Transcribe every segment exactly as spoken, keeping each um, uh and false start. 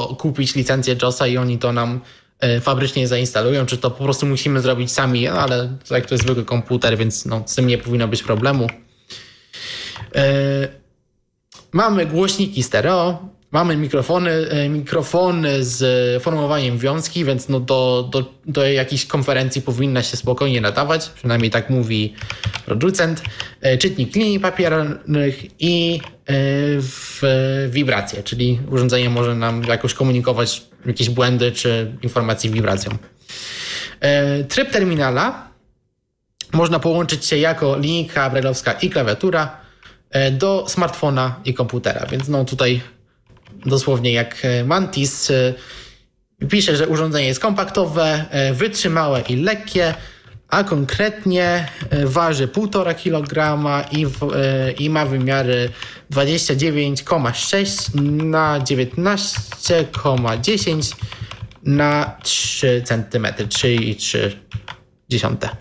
to kupić licencję josa i oni to nam fabrycznie zainstalują, czy to po prostu musimy zrobić sami, no ale jak to jest zwykły komputer, więc no, z tym nie powinno być problemu. Yy, mamy głośniki stereo, mamy mikrofony, yy, mikrofony z formowaniem wiązki, więc no do, do, do jakiejś konferencji powinna się spokojnie nadawać, przynajmniej tak mówi producent. Yy, czytnik linii papiernych i yy, w, yy, wibracje, czyli urządzenie może nam jakoś komunikować jakieś błędy czy informacje wibracją. Yy, tryb terminala można połączyć się jako linijka braille'owska i klawiatura yy, do smartfona i komputera, więc no tutaj dosłownie jak Mantis yy, pisze, że urządzenie jest kompaktowe, yy, wytrzymałe i lekkie, a konkretnie waży półtora kilograma i, w, i ma wymiary dwadzieścia dziewięć przecinek sześć na dziewiętnaście przecinek dziesięć na trzy centymetry, trzy i trzy dziesiąte.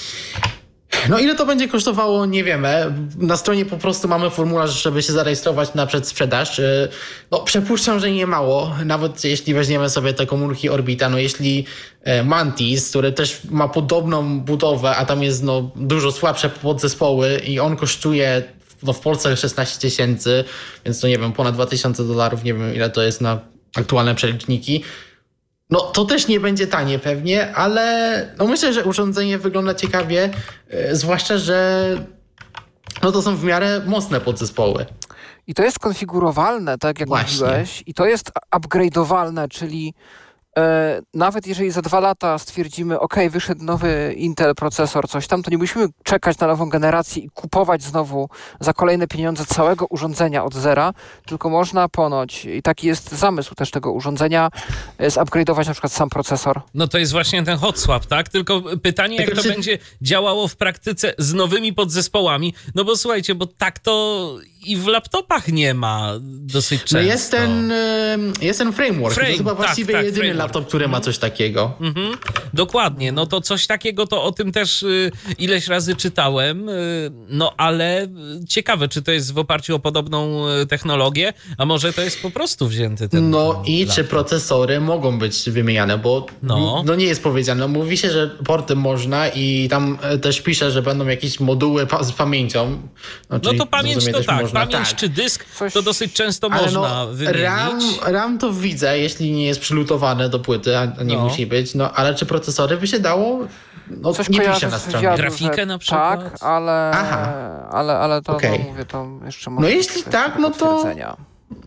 No ile to będzie kosztowało, nie wiemy. Na stronie po prostu mamy formularz, żeby się zarejestrować na przedsprzedaż. No przypuszczam, że nie mało, nawet jeśli weźmiemy sobie te komórki Orbita, no jeśli Mantis, który też ma podobną budowę, a tam jest no dużo słabsze podzespoły i on kosztuje no w Polsce szesnaście tysięcy, więc to nie wiem, ponad dwa tysiące dolarów, nie wiem ile to jest na aktualne przeliczniki. No to też nie będzie tanie pewnie, ale no myślę, że urządzenie wygląda ciekawie, yy, zwłaszcza, że no to są w miarę mocne podzespoły. I to jest konfigurowalne, tak jak Właśnie. mówiłeś, i to jest upgrade'owalne, czyli e, nawet jeżeli za dwa lata stwierdzimy, ok, wyszedł nowy Intel procesor, coś tam, to nie musimy czekać na nową generację i kupować znowu za kolejne pieniądze całego urządzenia od zera, tylko można ponoć, i taki jest zamysł też tego urządzenia, zupgrade'ować na przykład sam procesor. No to jest właśnie ten hot swap, tak? Tylko pytanie, jak to czy... będzie działało w praktyce z nowymi podzespołami, no bo słuchajcie, bo tak to i w laptopach nie ma dosyć często. No jest ten, jest ten framework, Frame, to chyba tak, właściwie tak, jedyny framework. laptop, który ma coś takiego. Mhm, dokładnie, no to coś takiego, to o tym też y, ileś razy czytałem, y, no ale ciekawe, czy to jest w oparciu o podobną y, technologię, a może to jest po prostu wzięty ten No i laptop. czy procesory mogą być wymieniane, bo No. no nie jest powiedziane. No, mówi się, że porty można i tam też pisze, że będą jakieś moduły pa- z pamięcią. No, No to pamięć to tak, można, pamięć tak. czy dysk Coś- to dosyć często Ale można no, wymienić. RAM, RAM to widzę, jeśli nie jest przylutowane do płyty, a nie No. musi być. No ale czy procesory by się dało? No Coś nie kojarzę pisze na z stronie. wywiadu, Grafikę że na przykład? Tak, ale, Aha. ale, ale to Okej. no, mówię, to jeszcze No może jeśli być tak, no to- potwierdzenia.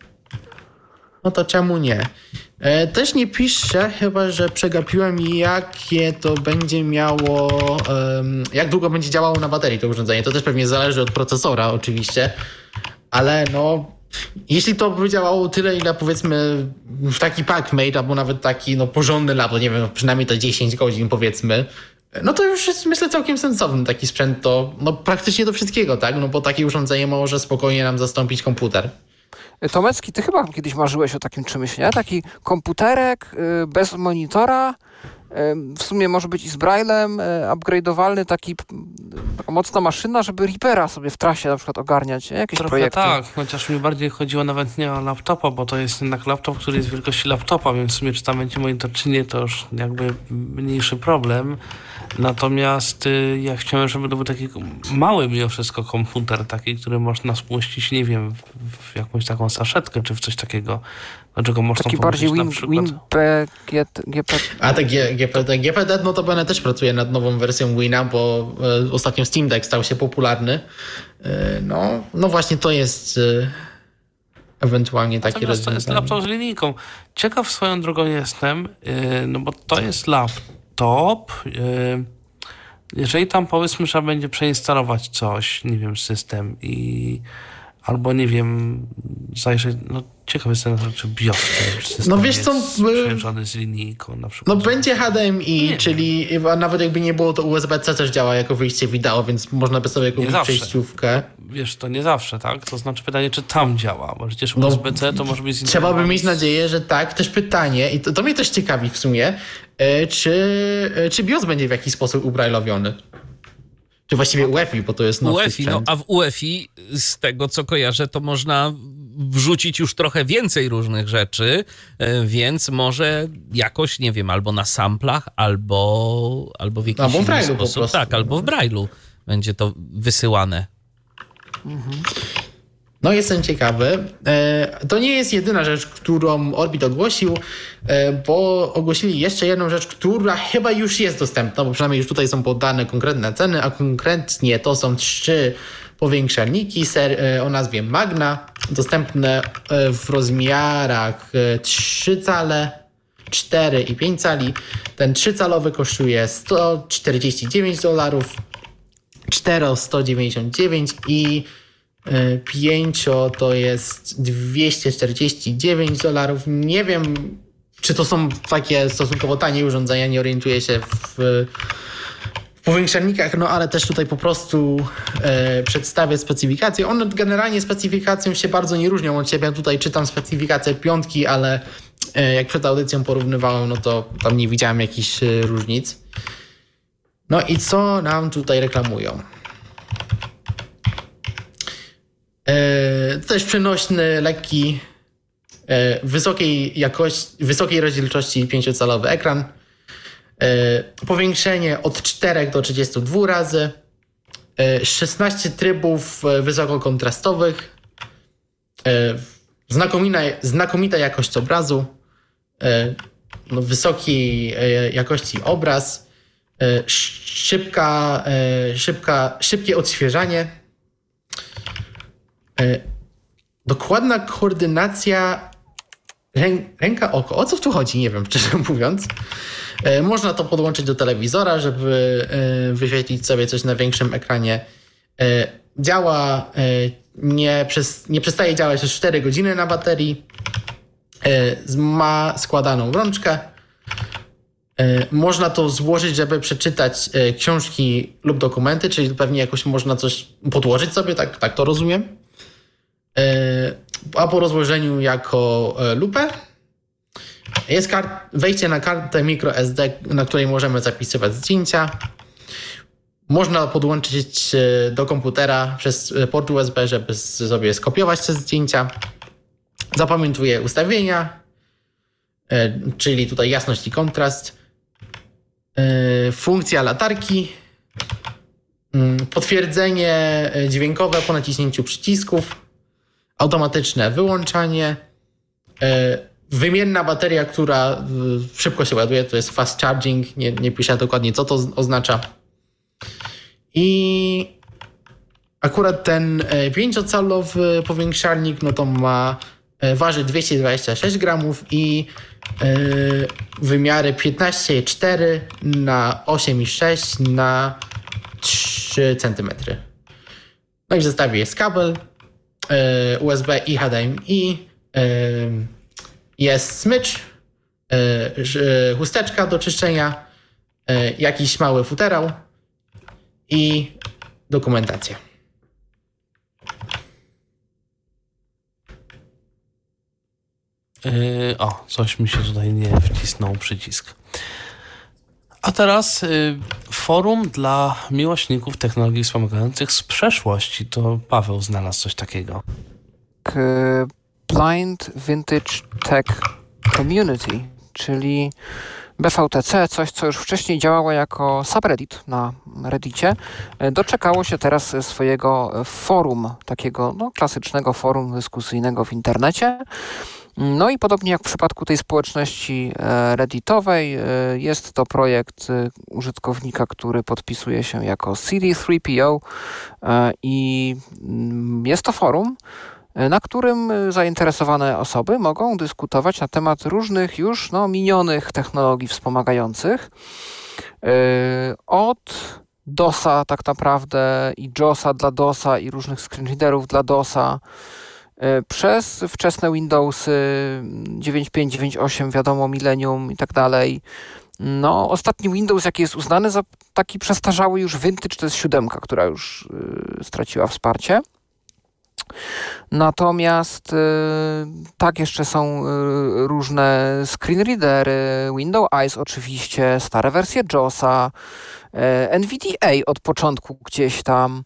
No to czemu nie? E, też nie pisze, chyba że przegapiłem, jakie to będzie miało, em, jak długo będzie działało na baterii to urządzenie. To też pewnie zależy od procesora oczywiście, ale no jeśli to by działało tyle, ile powiedzmy w taki packmate, albo nawet taki no porządny laptop, nie wiem, przynajmniej to dziesięć godzin powiedzmy, no to już jest myślę całkiem sensowny taki sprzęt, to no praktycznie do wszystkiego, tak? No bo takie urządzenie może spokojnie nam zastąpić komputer. Tomecki, ty chyba kiedyś marzyłeś o takim czymś, nie? Taki komputerek y, bez monitora, y, w sumie może być i z braillem, y, upgrade'owalny, taki p- taka mocna maszyna, żeby Reapera sobie w trasie na przykład ogarniać, nie? Jakieś Trochę projekty. tak, chociaż mi bardziej chodziło nawet nie o laptopa, bo to jest jednak laptop, który jest wielkości laptopa, więc w sumie czy tam będzie monitor czy nie, to już jakby mniejszy problem. Natomiast y, ja chciałem, żeby to był taki mały mimo wszystko komputer, taki, który można spuścić, nie wiem, w, w jakąś taką saszetkę, czy w coś takiego, do czego można Taki podłączyć bardziej na Win, przykład... WinP, G P... A te G- GPD, GPD no to będę też pracuje nad nową wersją Wina, bo e, ostatnio Steam Deck stał się popularny. E, no, no właśnie to jest e, ewentualnie takie Natomiast to jest rozwiązanie. laptop z linijką. Ciekaw swoją drogą jestem, yy, no bo to jest laptop. Yy, jeżeli tam powiedzmy, że będzie przeinstalować coś, nie wiem, system i albo nie wiem, zajrzeć, no ciekaw jestem, czy BIOS system No wiesz jest co, by- przełączony z linijką na No przykład. będzie H D M I, Nie czyli a nawet jakby nie było, to U S B C też działa jako wyjście wideo, więc można by sobie kupić zawsze. przejściówkę. Wiesz, to nie zawsze, tak? To znaczy pytanie, czy tam działa, bo przecież No, U S B C to może być... Trzeba by zintegrowany mieć z- nadzieję, że tak. Też pytanie, i to, to mnie też ciekawi w sumie, e, czy, e, czy BIOS będzie w jakiś sposób ubrajlowiony? Czy właściwie U E F I, bo to jest nowszy U E F I, no sprzęt. a w U E F I z tego co kojarzę, to można wrzucić już trochę więcej różnych rzeczy, więc może jakoś, nie wiem, albo na samplach, albo, albo w jakiś albo w inny Braille'u sposób. po prostu. Tak, albo w Braille'u będzie to wysyłane. Mhm. No jestem ciekawy. To nie jest jedyna rzecz, którą Orbit ogłosił, bo ogłosili jeszcze jedną rzecz, która chyba już jest dostępna, bo przynajmniej już tutaj są podane konkretne ceny, a konkretnie to są trzy powiększalniki o nazwie Magna, dostępne w rozmiarach trzy cale, cztery i pięć cali. Ten trzycalowy kosztuje sto czterdzieści dziewięć dolarów, cztero sto dziewięćdziesiąt dziewięć i pięcio to jest dwieście czterdzieści dziewięć dolarów. Nie wiem, czy to są takie stosunkowo tanie urządzenia, nie orientuję się w, w powiększalnikach, no ale też tutaj po prostu e, przedstawię specyfikację. One generalnie specyfikacją się bardzo nie różnią od siebie. Tutaj czytam specyfikację piątki, ale e, jak przed audycją porównywałem, no to tam nie widziałem jakichś e, różnic. No i co nam tutaj reklamują? To też przenośny, lekki, wysokiej jakości, wysokiej rozdzielczości pięciocalowy ekran. Powiększenie od czterech do trzydziestu dwóch razy. szesnaście trybów wysokokontrastowych. Znakomita, znakomita jakość obrazu. No, wysokiej jakości obraz. Szybka, szybka, szybkie odświeżanie. Dokładna koordynacja rę, ręka-oko. O co w tu chodzi? Nie wiem, szczerze mówiąc. Można to podłączyć do telewizora, żeby wyświetlić sobie coś na większym ekranie. Działa, nie, przez, nie przestaje działać przez cztery godziny na baterii. Ma składaną rączkę. Można to złożyć, żeby przeczytać książki lub dokumenty, czyli pewnie jakoś można coś podłożyć sobie, tak, tak to rozumiem. A po rozłożeniu jako lupę jest kart, wejście na kartę microSD, na której możemy zapisywać zdjęcia. Można podłączyć do komputera przez port U S B, żeby sobie skopiować te zdjęcia. Zapamiętuje ustawienia, czyli tutaj jasność i kontrast. Funkcja latarki. Potwierdzenie dźwiękowe po naciśnięciu przycisków. Automatyczne wyłączanie, wymienna bateria, która szybko się ładuje, to jest fast charging, nie, nie piszę dokładnie co to oznacza. I akurat ten pięciocalowy powiększalnik, no to ma, waży dwieście dwadzieścia sześć gramów i wymiary piętnaście przecinek cztery na osiem przecinek sześć na trzy centymetry. No i w zestawie jest kabel U S B i H D M I, jest smycz, chusteczka do czyszczenia, jakiś mały futerał i dokumentacja. Yy, o, coś mi się tutaj nie wcisnął przycisk. A teraz y, forum dla miłośników technologii wspomagających z przeszłości. To Paweł znalazł coś takiego. Blind Vintage Tech Community, czyli B V T C, coś co już wcześniej działało jako subreddit na Reddicie, doczekało się teraz swojego forum, takiego no, klasycznego forum dyskusyjnego w internecie. No i podobnie jak w przypadku tej społeczności redditowej, jest to projekt użytkownika, który podpisuje się jako C D trzy P O i jest to forum, na którym zainteresowane osoby mogą dyskutować na temat różnych już no, minionych technologii wspomagających. Od DOSa tak naprawdę i JOSa dla DOSa i różnych screenreaderów dla DOSa, przez wczesne Windowsy dziewięć pięć, dziewięć osiem, wiadomo, Millennium i tak dalej. No, ostatni Windows, jaki jest uznany za taki przestarzały już vintage, to jest siódemka, która już y, straciła wsparcie. Natomiast y, tak, jeszcze są y, różne screen readery, Windows Eyes oczywiście, stare wersje JOSa, y, N V D A od początku gdzieś tam,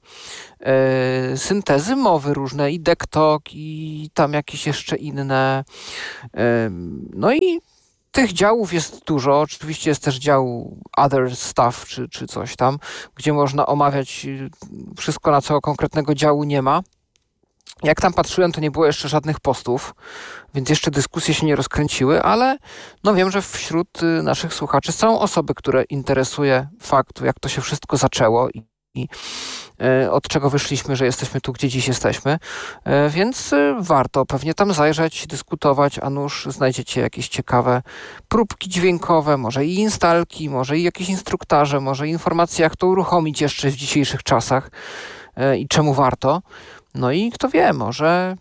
y, syntezy mowy różne i DeckTalk i tam jakieś jeszcze inne. Y, no i tych działów jest dużo. Oczywiście jest też dział other stuff czy, czy coś tam, gdzie można omawiać wszystko, na co konkretnego działu nie ma. Jak tam patrzyłem, to nie było jeszcze żadnych postów, więc jeszcze dyskusje się nie rozkręciły, ale no wiem, że wśród y, naszych słuchaczy są osoby, które interesuje fakt, jak to się wszystko zaczęło i, i y, od czego wyszliśmy, że jesteśmy tu, gdzie dziś jesteśmy, y, więc y, warto pewnie tam zajrzeć, dyskutować, a nuż znajdziecie jakieś ciekawe próbki dźwiękowe, może i instalki, może i jakieś instruktarze, może informacje, jak to uruchomić jeszcze w dzisiejszych czasach y, i czemu warto. No i kto wie, może,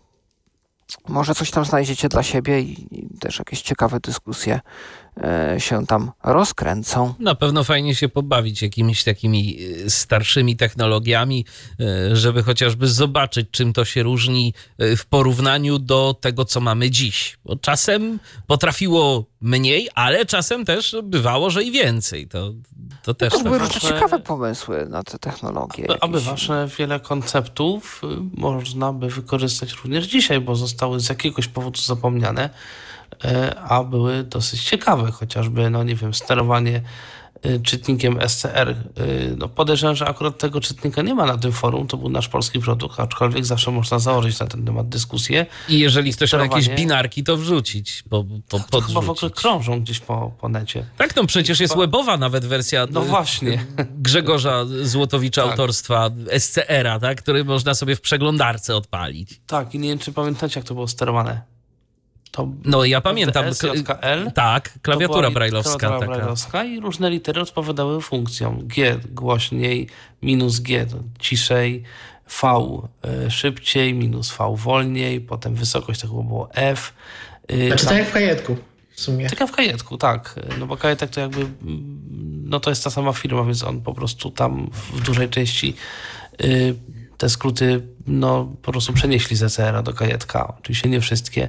może coś tam znajdziecie dla siebie i, i też jakieś ciekawe dyskusje e, się tam rozkręcą. Na pewno fajnie się pobawić jakimiś takimi starszymi technologiami, żeby chociażby zobaczyć, czym to się różni w porównaniu do tego, co mamy dziś. Bo czasem potrafiło mniej, ale czasem też bywało, że i więcej. To, to też... To były tak. różne ciekawe pomysły na te technologie. Aby, aby jakieś. wasze wiele konceptów y, można by wykorzystać również dzisiaj, bo zostały z jakiegoś powodu zapomniane, y, a były dosyć ciekawe, chociażby, no nie wiem, sterowanie y, czytnikiem S C R. Y, no podejrzewam, że akurat tego czytnika nie ma na tym forum, to był nasz polski produkt, aczkolwiek zawsze można założyć na ten temat dyskusję. I jeżeli ktoś ma jakieś Sterowanie- binarki, to wrzucić, po, po, To chyba w ogóle podrzucić. krążą gdzieś po, po necie. Tak, no przecież jest Chyba- webowa nawet wersja No y, właśnie. Grzegorza Złotowicza Tak. autorstwa S C R-a, tak, który można sobie w przeglądarce odpalić. Tak, i nie wiem, czy pamiętacie, jak to było sterowane. To No ja pamiętam. S, J K L. Tak, klawiatura To była brajlowska. klawiatura Taka. brajlowska i różne litery odpowiadały funkcjom. G głośniej, minus G to ciszej, V y, szybciej, minus V wolniej, potem wysokość tego było F. Y, Znaczy tam- tak jak w kajetku w sumie. Tak jak w kajetku, tak. No bo kajetek to jakby, mm, no to jest ta sama firma, więc on po prostu tam w dużej części y, te skróty no po prostu przenieśli z E C R-a do kajetka. Oczywiście nie wszystkie.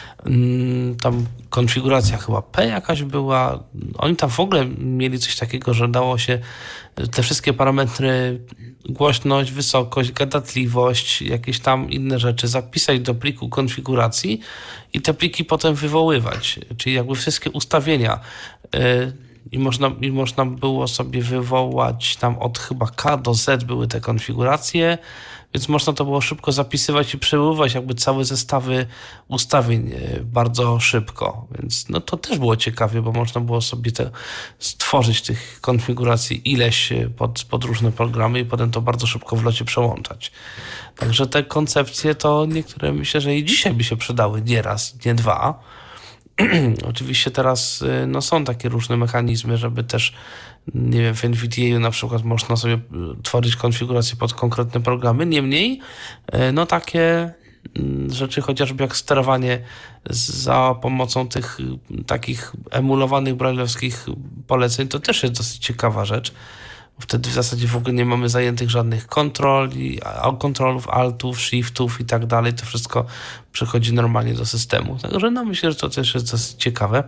Mm, Tam konfiguracja chyba P jakaś była. Oni tam w ogóle mieli coś takiego, że dało się te wszystkie parametry, głośność, wysokość, gadatliwość, jakieś tam inne rzeczy zapisać do pliku konfiguracji i te pliki potem wywoływać. Czyli jakby wszystkie ustawienia. y, I można, I można było sobie wywołać tam od chyba K do Z były te konfiguracje, więc można to było szybko zapisywać i przebywać jakby całe zestawy ustawień e, bardzo szybko. Więc no to też było ciekawie, bo można było sobie te, stworzyć tych konfiguracji ileś e, pod, pod różne programy i potem to bardzo szybko w locie przełączać. Także te koncepcje to niektóre myślę, że i dzisiaj by się przydały nie raz, nie dwa. Oczywiście teraz y, no, są takie różne mechanizmy, żeby też, nie wiem, w N V D A na przykład można sobie y, tworzyć konfiguracje pod konkretne programy. Niemniej, y, no takie y, rzeczy, chociażby jak sterowanie za pomocą tych y, takich emulowanych brajlowskich poleceń, to też jest dosyć ciekawa rzecz. Wtedy w zasadzie w ogóle nie mamy zajętych żadnych kontroli, kontrolów, altów, shiftów i tak dalej. To wszystko przechodzi normalnie do systemu. Także no myślę, że to też jest dosyć ciekawe.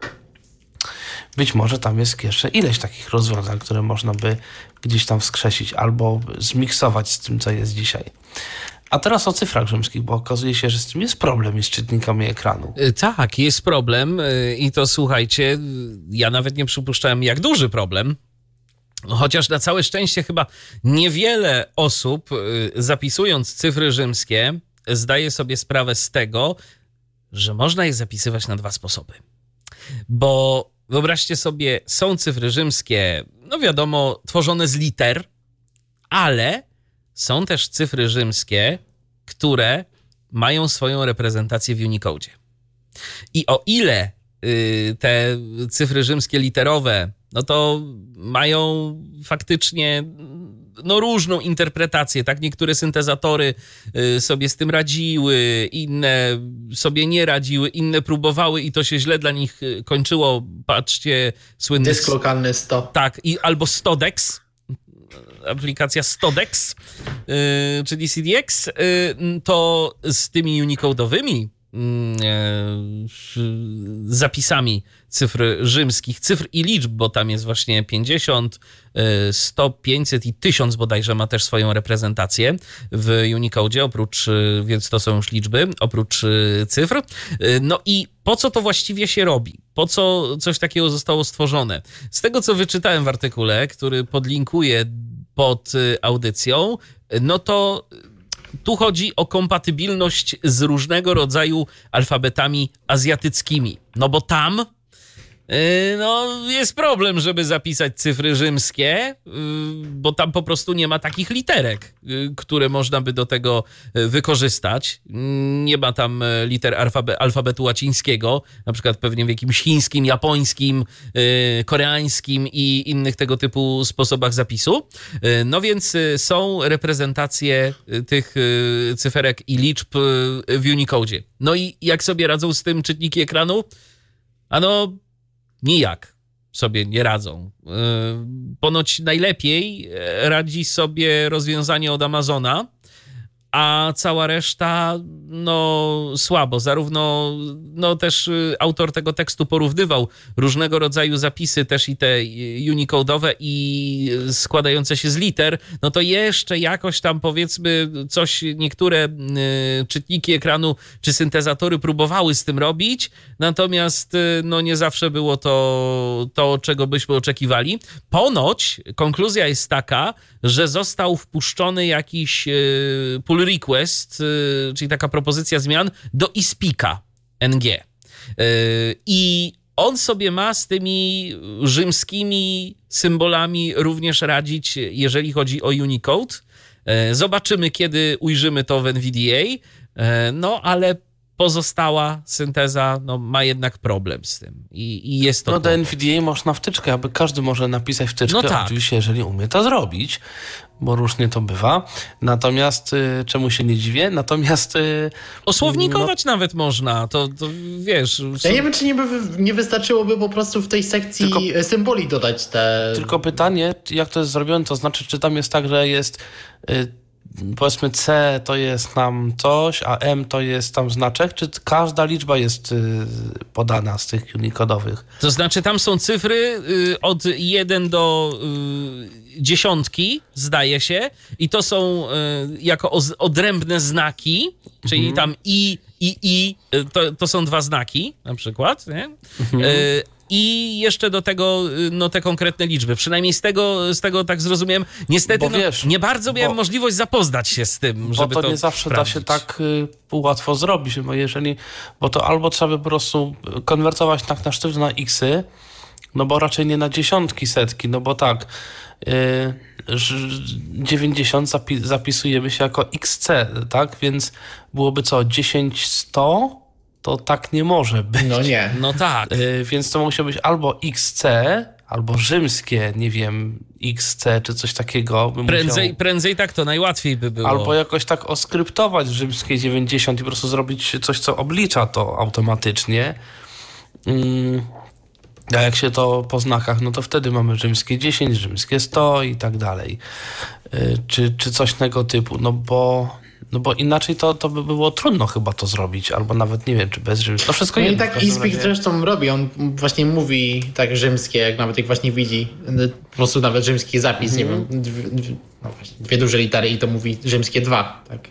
Być może tam jest jeszcze ileś takich rozwiązań, które można by gdzieś tam wskrzesić albo zmiksować z tym, co jest dzisiaj. A teraz o cyfrach rzymskich, bo okazuje się, że z tym jest problem i z czytnikami ekranu. Y, Tak, jest problem y, i to słuchajcie, y, ja nawet nie przypuszczałem, jak duży problem. Chociaż na całe szczęście chyba niewiele osób, y, zapisując cyfry rzymskie, zdaje sobie sprawę z tego, że można je zapisywać na dwa sposoby. Bo wyobraźcie sobie, są cyfry rzymskie, no wiadomo, tworzone z liter, ale są też cyfry rzymskie, które mają swoją reprezentację w Unicode. I o ile y, te cyfry rzymskie literowe, no to mają faktycznie no, różną interpretację, tak? Niektóre syntezatory y, sobie z tym radziły, inne sobie nie radziły, inne próbowały i to się źle dla nich y, kończyło. Patrzcie, słynny... Dysk lokalny sto. Tak, i albo Stodex, aplikacja Stodex, y, czyli C D X, y, to z tymi Unicode'owymi zapisami cyfr rzymskich, cyfr i liczb, bo tam jest właśnie pięćdziesiąt, sto, pięćset i tysiąc bodajże ma też swoją reprezentację w Unicodzie, oprócz, więc to są już liczby, oprócz cyfr. No i po co to właściwie się robi? Po co coś takiego zostało stworzone? Z tego, co wyczytałem w artykule, który podlinkuję pod audycją, no to tu chodzi o kompatybilność z różnego rodzaju alfabetami azjatyckimi. No bo tam yy, no, jest problem, żeby zapisać cyfry rzymskie, yy, bo tam po prostu nie ma takich literek, yy, które można by do tego yy, wykorzystać. Yy, nie ma tam liter alfabe- alfabetu łacińskiego, na przykład pewnie w jakimś chińskim, japońskim, yy, koreańskim i innych tego typu sposobach zapisu. Yy, no więc yy, są reprezentacje yy, tych yy, cyferek i liczb yy, w Unicodzie. No i jak sobie radzą z tym czytniki ekranu? Ano nijak sobie nie radzą. Ponoć najlepiej radzi sobie rozwiązanie od Amazona, a cała reszta no słabo. Zarówno no też autor tego tekstu porównywał różnego rodzaju zapisy, też i te Unicode'owe i składające się z liter, no to jeszcze jakoś tam powiedzmy coś niektóre czytniki ekranu czy syntezatory próbowały z tym robić, natomiast no nie zawsze było to to, czego byśmy oczekiwali. Ponoć konkluzja jest taka, że został wpuszczony jakiś pull request, czyli taka propozycja zmian do iSpeaka N G. I on sobie ma z tymi rzymskimi symbolami również radzić, jeżeli chodzi o Unicode. Zobaczymy, kiedy ujrzymy to w N V D A, no ale pozostała synteza no, ma jednak problem z tym. I, i jest to... No do N V D A można wtyczkę, aby każdy może napisać wtyczkę, no tak. Oczywiście, jeżeli umie to zrobić, bo różnie to bywa. Natomiast, y, czemu się nie dziwię? Natomiast... Y, Osłownikować no, nawet można, to, to wiesz... Ja nie wiem, czy nie, by, nie wystarczyłoby po prostu w tej sekcji tylko, symboli dodać te... Tylko pytanie, jak to jest zrobione, to znaczy, czy tam jest tak, że jest... Y, powiedzmy C to jest tam coś, a M to jest tam znaczek, czy każda liczba jest y, podana z tych Unicode'owych? To znaczy tam są cyfry y, od jeden do y, dziesiątki, zdaje się, i to są y, jako oz, odrębne znaki, czyli mhm. tam I, I, I, to, to są dwa znaki na przykład, nie? Mhm. Y, I jeszcze do tego no, te konkretne liczby. Przynajmniej z tego, z tego tak zrozumiałem. Niestety no, wiesz, nie bardzo miałem bo, możliwość zapoznać się z tym, żeby to Bo to nie zawsze sprawdzić. da się tak y, łatwo zrobić, bo jeżeli, bo to albo trzeba by po prostu konwertować tak na sztywno na xy, no bo raczej nie na dziesiątki, setki, no bo tak, y, dziewięćdziesiąt zapi- zapisujemy się jako X C, tak? Więc byłoby co, dziesięć, sto? To tak nie może być. No nie. No tak. Yy, więc to musiał być albo X C, albo rzymskie, nie wiem, X C czy coś takiego. Prędzej, musiał... prędzej tak to najłatwiej by było. Albo jakoś tak oskryptować rzymskie dziewięćdziesiąt i po prostu zrobić coś, co oblicza to automatycznie. Yy, a jak się to po znakach, no to wtedy mamy rzymskie dziesięć, rzymskie sto i tak dalej. Yy, czy, czy coś tego typu, no bo... No bo inaczej to, to by było trudno chyba to zrobić, albo nawet nie wiem, czy bez rzymskiego. No wszystko no jedno, i tak iSpeak zresztą robi, on właśnie mówi tak rzymskie, jak nawet jak właśnie widzi, po prostu nawet rzymski zapis, mm-hmm. nie wiem, dwie, dwie, no właśnie, dwie duże litery i to mówi rzymskie dwa, tak?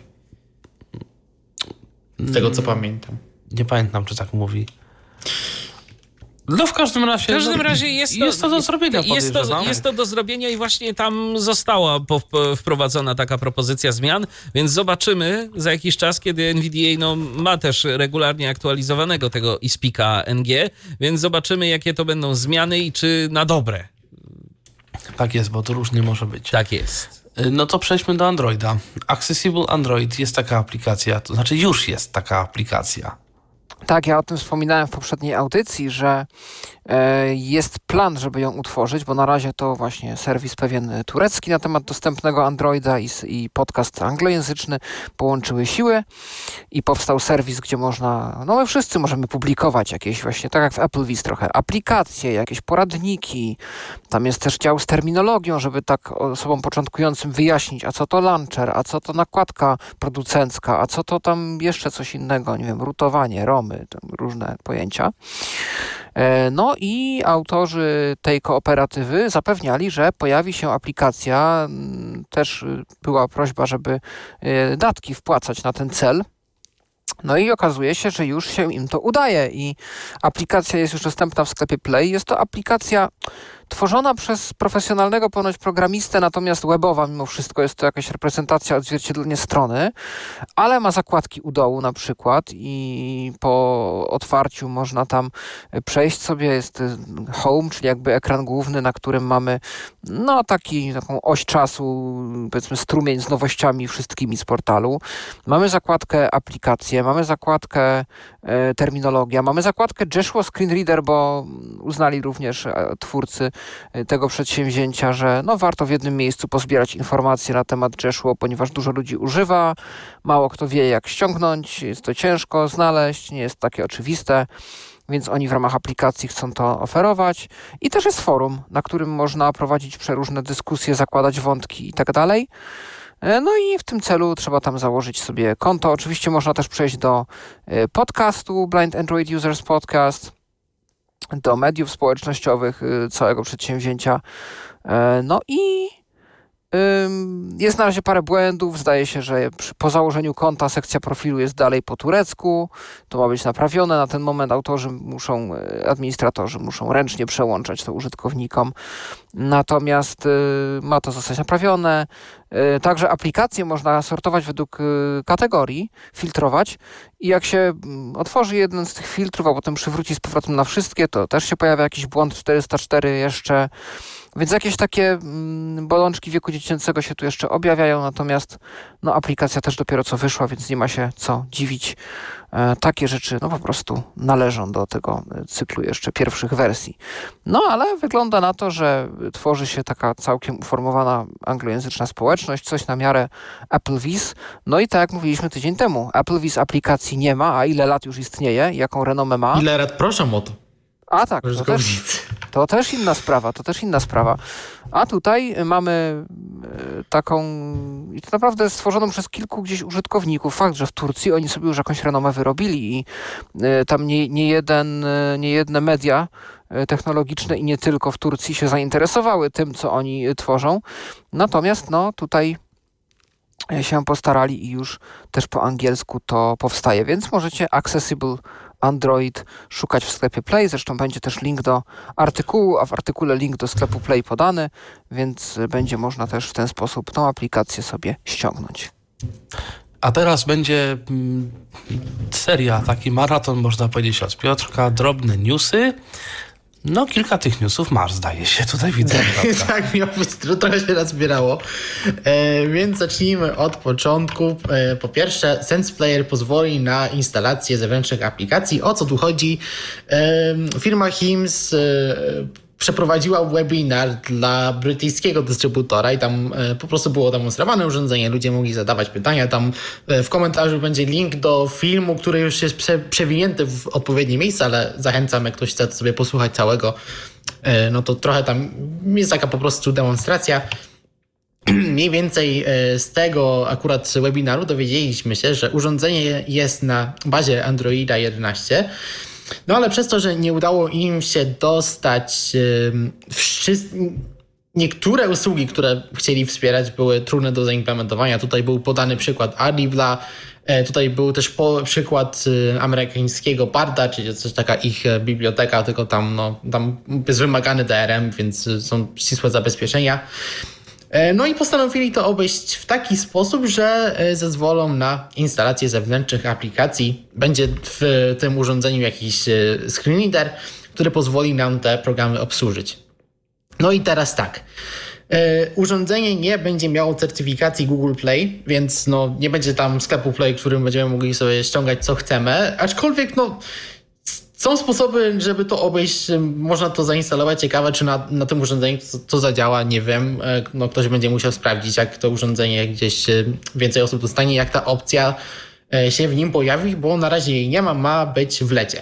Z tego co mm. pamiętam. Nie pamiętam, czy tak mówi. No w każdym razie, w każdym razie jest, to, jest to do zrobienia. Jest to, jest to do zrobienia i właśnie tam została wprowadzona taka propozycja zmian, więc zobaczymy za jakiś czas, kiedy N V D A no, ma też regularnie aktualizowanego tego iSpeaka N G, więc zobaczymy, jakie to będą zmiany i czy na dobre. Tak jest, bo to różnie może być. Tak jest. No to przejdźmy do Androida. Accessible Android jest taka aplikacja, to znaczy już jest taka aplikacja. Tak, ja o tym wspominałem w poprzedniej audycji, że jest plan, żeby ją utworzyć, bo na razie to właśnie serwis pewien turecki na temat dostępnego Androida i, i podcast anglojęzyczny połączyły siły i powstał serwis, gdzie można, no my wszyscy możemy publikować jakieś właśnie, tak jak w Applevis trochę, aplikacje, jakieś poradniki. Tam jest też dział z terminologią, żeby tak osobom początkującym wyjaśnić, a co to launcher, a co to nakładka producencka, a co to tam jeszcze coś innego, nie wiem, rutowanie, romy, tam różne pojęcia. No i autorzy tej kooperatywy zapewniali, że pojawi się aplikacja, też była prośba, żeby datki wpłacać na ten cel. No i okazuje się, że już się im to udaje i aplikacja jest już dostępna w sklepie Play. Jest to aplikacja tworzona przez profesjonalnego ponoć programistę, natomiast webowa mimo wszystko, jest to jakaś reprezentacja, odzwierciedlenie strony, ale ma zakładki u dołu na przykład i po otwarciu można tam przejść sobie, jest home, czyli jakby ekran główny, na którym mamy no taki, taką oś czasu, powiedzmy strumień z nowościami wszystkimi z portalu. Mamy zakładkę aplikacje, mamy zakładkę e, terminologia, mamy zakładkę Joshua Screen Reader, bo uznali również e, twórcy tego przedsięwzięcia, że no warto w jednym miejscu pozbierać informacje na temat Joshua, ponieważ dużo ludzi używa, mało kto wie jak ściągnąć, jest to ciężko znaleźć, nie jest takie oczywiste, więc oni w ramach aplikacji chcą to oferować. I też jest forum, na którym można prowadzić przeróżne dyskusje, zakładać wątki i tak dalej. No i w tym celu trzeba tam założyć sobie konto. Oczywiście można też przejść do podcastu Blind Android Users Podcast, do mediów społecznościowych całego przedsięwzięcia. No i jest na razie parę błędów. Zdaje się, że po założeniu konta sekcja profilu jest dalej po turecku. To ma być naprawione. Na ten moment autorzy muszą, administratorzy muszą ręcznie przełączać to użytkownikom. Natomiast ma to zostać naprawione. Także aplikacje można sortować według kategorii, filtrować i jak się otworzy jeden z tych filtrów, a potem przywróci z powrotem na wszystkie, to też się pojawia jakiś błąd czterysta cztery jeszcze. Więc jakieś takie bolączki wieku dziecięcego się tu jeszcze objawiają, natomiast no, aplikacja też dopiero co wyszła, więc nie ma się co dziwić. E, takie rzeczy no po prostu należą do tego cyklu jeszcze pierwszych wersji. No ale wygląda na to, że tworzy się taka całkiem uformowana anglojęzyczna społeczność, coś na miarę Applevis. No i tak jak mówiliśmy tydzień temu, Applevis aplikacji nie ma, a ile lat już istnieje, jaką renomę ma. Ile lat proszę o to. A tak, to też, to też inna sprawa, to też inna sprawa. A tutaj mamy taką, i to naprawdę stworzoną przez kilku gdzieś użytkowników. Fakt, że w Turcji oni sobie już jakąś renomę wyrobili i tam nie, nie, jeden, nie jedne media technologiczne i nie tylko w Turcji się zainteresowały tym, co oni tworzą. Natomiast no tutaj się postarali i już też po angielsku to powstaje, więc możecie Accessible Android szukać w sklepie Play. Zresztą będzie też link do artykułu, a w artykule link do sklepu Play podany, więc będzie można też w ten sposób tą aplikację sobie ściągnąć. A teraz będzie mm, seria, taki maraton, można powiedzieć, od Piotrka, drobne newsy. No, kilka tych newsów masz, zdaje się, tutaj widzę. Tak, miało być, trochę się nazbierało. E, więc zacznijmy od początku. E, po pierwsze, SensePlayer pozwoli na instalację zewnętrznych aplikacji. O co tu chodzi? E, firma Hims e, przeprowadziła webinar dla brytyjskiego dystrybutora i tam e, po prostu było demonstrowane urządzenie. Ludzie mogli zadawać pytania. Tam e, w komentarzu będzie link do filmu, który już jest prze, przewinięty w odpowiednie miejsce, ale zachęcam, jak ktoś chce sobie posłuchać całego, e, no to trochę tam jest taka po prostu demonstracja. Mniej więcej e, z tego akurat webinaru dowiedzieliśmy się, że urządzenie jest na bazie Androida jedenaście. No ale przez to, że nie udało im się dostać yy, wszyscy... Niektóre usługi, które chcieli wspierać, były trudne do zaimplementowania. Tutaj był podany przykład Audible, e, tutaj był też po, przykład y, amerykańskiego Barda, czyli coś taka ich e, biblioteka, tylko tam, no, tam jest wymagany D R M, więc y, są ścisłe zabezpieczenia. No i postanowili to obejść w taki sposób, że zezwolą na instalację zewnętrznych aplikacji. Będzie w tym urządzeniu jakiś screen reader, który pozwoli nam te programy obsłużyć. No i teraz tak. Urządzenie nie będzie miało certyfikacji Google Play, więc no, nie będzie tam sklepu Play, w którym będziemy mogli sobie ściągać co chcemy, aczkolwiek no, są sposoby, żeby to obejść, można to zainstalować. Ciekawe, czy na, na tym urządzeniu to, to zadziała, nie wiem. No, ktoś będzie musiał sprawdzić, jak to urządzenie gdzieś więcej osób dostanie, jak ta opcja się w nim pojawi, bo na razie jej nie ma, ma być w lecie.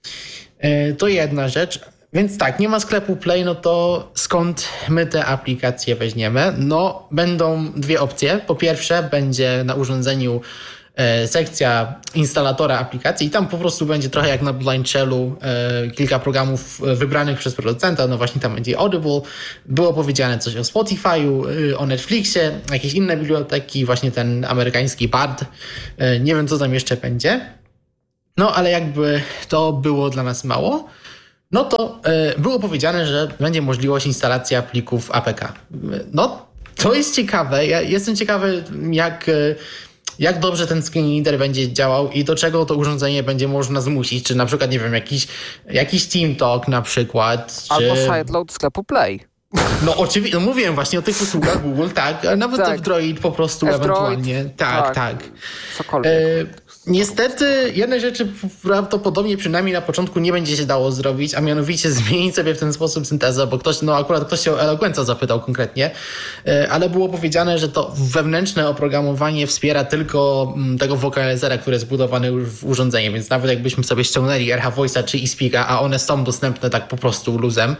To jedna rzecz. Więc tak, nie ma sklepu Play, no to skąd my te aplikacje weźmiemy? No, będą dwie opcje. Po pierwsze, będzie na urządzeniu e, sekcja instalatora aplikacji i tam po prostu będzie trochę jak na Blind Shellu e, kilka programów wybranych przez producenta. No właśnie tam będzie Audible. Było powiedziane coś o Spotify'u, e, o Netflixie, jakieś inne biblioteki, właśnie ten amerykański Bard. E, nie wiem, co tam jeszcze będzie. No, ale jakby to było dla nas mało. No to y, było powiedziane, że będzie możliwość instalacji plików A P K. No, to jest ciekawe. Ja jestem ciekawy, jak, y, jak dobrze ten screen reader będzie działał i do czego to urządzenie będzie można zmusić. Czy na przykład, nie wiem, jakiś, jakiś TeamTalk na przykład. Czy... Albo sideload sklepu Play. No oczywiście, no mówiłem właśnie o tych usługach Google, tak. Nawet tak. F-Droid po prostu F-Droid, ewentualnie. Tak, tak. tak. Cokolwiek. Y, Niestety jednej rzeczy prawdopodobnie przynajmniej na początku nie będzie się dało zrobić, a mianowicie zmienić sobie w ten sposób syntezę, bo ktoś, no akurat ktoś się o Eloquenza zapytał konkretnie, ale było powiedziane, że to wewnętrzne oprogramowanie wspiera tylko tego vocalizera, który jest zbudowany już w urządzeniu, więc nawet jakbyśmy sobie ściągnęli R H Voice'a czy eSpeaka, a one są dostępne tak po prostu luzem,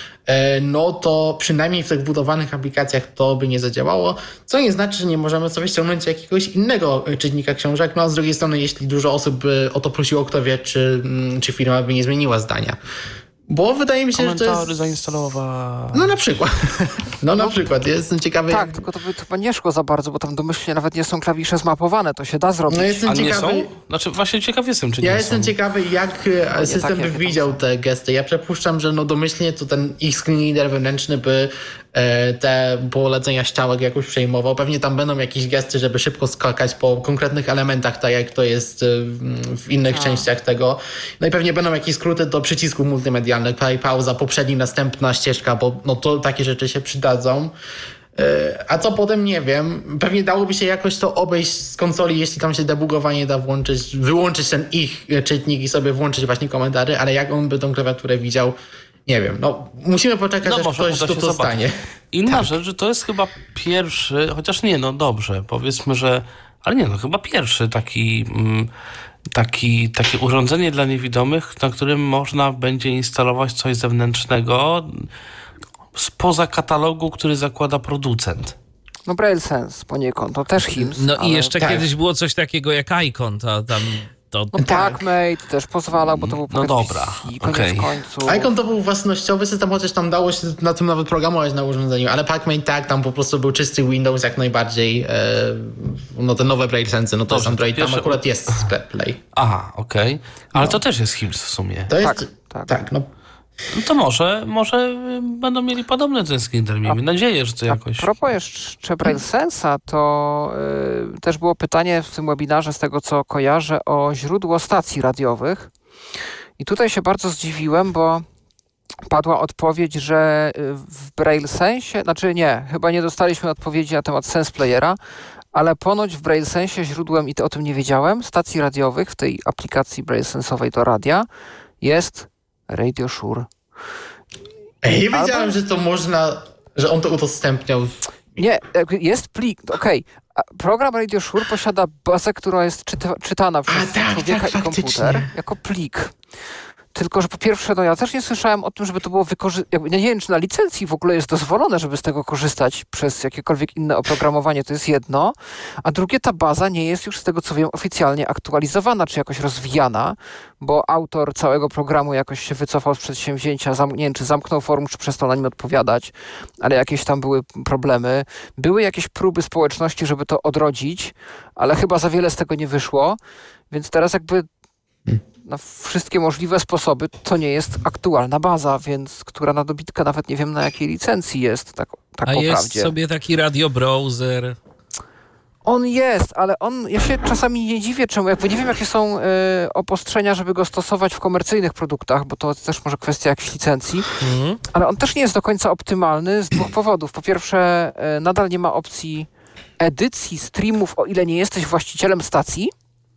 no to przynajmniej w tych budowanych aplikacjach to by nie zadziałało, co nie znaczy, że nie możemy sobie ściągnąć jakiegoś innego czytnika książek, no a z drugiej strony, jeśli dużo osób by o to prosiło, kto wie, czy, czy firma by nie zmieniła zdania. Bo wydaje mi się, że to jest... zainstalować. No na przykład. No na przykład. Jestem ciekawy... Tak, jak... tylko to by chyba nie szło za bardzo, bo tam domyślnie nawet nie są klawisze zmapowane. To się da zrobić. No jestem A nie ciekawy... są? Znaczy właśnie ciekaw jestem, czy ja nie jestem są. ciekawy, jak no, system tak, by widział te gesty. Ja przypuszczam, że no domyślnie to ten ich screen reader wewnętrzny by e, te polecenia ściałek jakoś przejmował. Pewnie tam będą jakieś gesty, żeby szybko skakać po konkretnych elementach, tak jak to jest w innych A. częściach tego. No i pewnie będą jakieś skróty do przycisków multimedialnych, play, pauza, poprzedni, następna ścieżka, bo no to takie rzeczy się przydadzą. A co potem, nie wiem. Pewnie dałoby się jakoś to obejść z konsoli, jeśli tam się debugowanie da włączyć, wyłączyć ten ich czytnik i sobie włączyć właśnie komentarze, ale jak on by tą klawiaturę widział, nie wiem. No, musimy poczekać, no, aż ktoś to, to stanie. Inna tak. rzecz, że to jest chyba pierwszy, chociaż nie, no dobrze, powiedzmy, że, ale nie, no chyba pierwszy taki... Mm, Taki, takie urządzenie dla niewidomych, na którym można będzie instalować coś zewnętrznego spoza katalogu, który zakłada producent. No Braille Sense poniekąd, to też H I M S. No ale... i jeszcze tak. kiedyś było coś takiego jak Icon, to tam... To... No tak. PackMate też pozwala, bo to był no dobra, i koniec okay. końców. Icon to był własnościowy system, chociaż tam dało się na tym nawet programować na urządzeniu, ale PackMate tak, tam po prostu był czysty Windows jak najbardziej. E, no te nowe Braille Sense, no to jest Android, tam akurat jest sklep Play. Aha, okej. Okay. Ale no. to też jest H I M S w sumie. To jest, tak, tak. tak no. No to może, może będą mieli podobny ten screen. Miejmy nadzieję, że to jakoś... A propos jeszcze Braille Sense'a, to y, też było pytanie w tym webinarze, z tego co kojarzę, o źródło stacji radiowych. I tutaj się bardzo zdziwiłem, bo padła odpowiedź, że w Braille Sensie, znaczy nie, chyba nie dostaliśmy odpowiedzi na temat Sense Playera, ale ponoć w Braille Sensie źródłem, i to o tym nie wiedziałem, stacji radiowych w tej aplikacji Braille Sense'owej do radia jest Radio Shure. Ej, nie wiedziałem, Albo... że to można, że on to udostępniał. Nie, jest plik, okej. Okay. Program Radio Shure posiada bazę, która jest czyta, czytana przez A, tak, człowieka tak, i komputer jako plik. Tylko, że po pierwsze, no ja też nie słyszałem o tym, żeby to było wykorzystane. Nie wiem, czy na licencji w ogóle jest dozwolone, żeby z tego korzystać przez jakiekolwiek inne oprogramowanie, to jest jedno. A drugie, ta baza nie jest już z tego, co wiem, oficjalnie aktualizowana, czy jakoś rozwijana, bo autor całego programu jakoś się wycofał z przedsięwzięcia, zam- nie wiem, czy zamknął forum, czy przestał na nim odpowiadać, ale jakieś tam były problemy. Były jakieś próby społeczności, żeby to odrodzić, ale chyba za wiele z tego nie wyszło, więc teraz jakby na wszystkie możliwe sposoby to nie jest aktualna baza, więc która na dobitkę nawet nie wiem na jakiej licencji jest, tak, tak A po jest prawdzie. sobie taki radio browser. On jest, ale on, ja się czasami nie dziwię czemu, jakby nie wiem jakie są y, obostrzenia, żeby go stosować w komercyjnych produktach, bo to też może kwestia jakichś licencji, mhm. ale on też nie jest do końca optymalny z dwóch powodów. Po pierwsze, y, nadal nie ma opcji edycji streamów, o ile nie jesteś właścicielem stacji,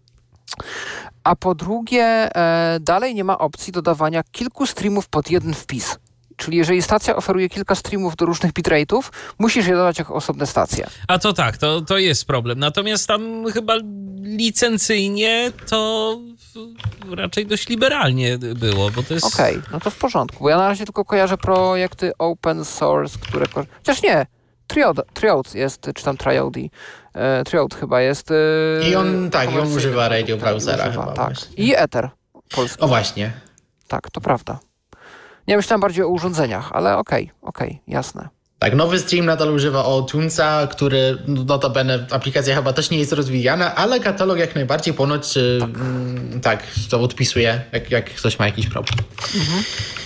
a po drugie, y, dalej nie ma opcji dodawania kilku streamów pod jeden wpis. Czyli jeżeli stacja oferuje kilka streamów do różnych bitrate'ów, musisz je dodać jako osobne stacje. A to tak, to, to jest problem. Natomiast tam chyba licencyjnie to raczej dość liberalnie było, bo to jest... Okej, okay, no to w porządku, bo ja na razie tylko kojarzę projekty open source, które... Chociaż nie, Triode, Triode jest, czy tam Triode, e, Triode chyba jest... E, I on, tak, i on używa radio browsera używa, chyba. Tak, właśnie. I Ether polski. O właśnie. Tak, to prawda. Ja myślałem bardziej o urządzeniach, ale okej, okay, okej, okay, jasne. Tak, nowy stream nadal używa iTunesa, który notabene aplikacja chyba też nie jest rozwijana, ale katalog jak najbardziej ponoć tak, mm, tak to odpisuje, jak, jak ktoś ma jakiś problem. Mhm.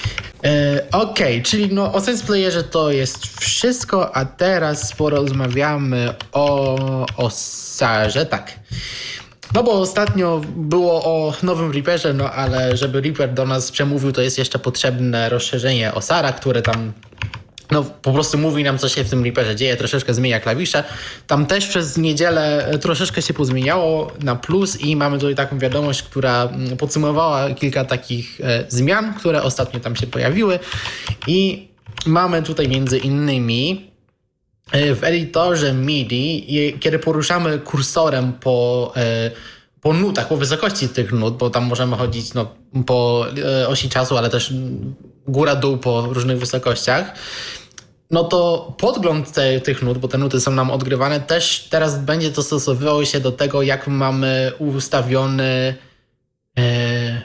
E, Okej, okay, czyli no, o SensePlayerze to jest wszystko, a teraz porozmawiamy o Osarze, tak. No bo ostatnio było o nowym Reaperze, no ale żeby Reaper do nas przemówił, to jest jeszcze potrzebne rozszerzenie Osara, które tam no po prostu mówi nam, co się w tym Reaperze dzieje, troszeczkę zmienia klawisze. Tam też przez niedzielę troszeczkę się pozmieniało na plus i mamy tutaj taką wiadomość, która podsumowała kilka takich e, zmian, które ostatnio tam się pojawiły i mamy tutaj między innymi w edytorze M I D I, kiedy poruszamy kursorem po, po nutach, po wysokości tych nut, bo tam możemy chodzić no, po osi czasu, ale też góra-dół po różnych wysokościach, no to podgląd te, tych nut, bo te nuty są nam odgrywane, też teraz będzie to stosowało się do tego, jak mamy ustawiony e...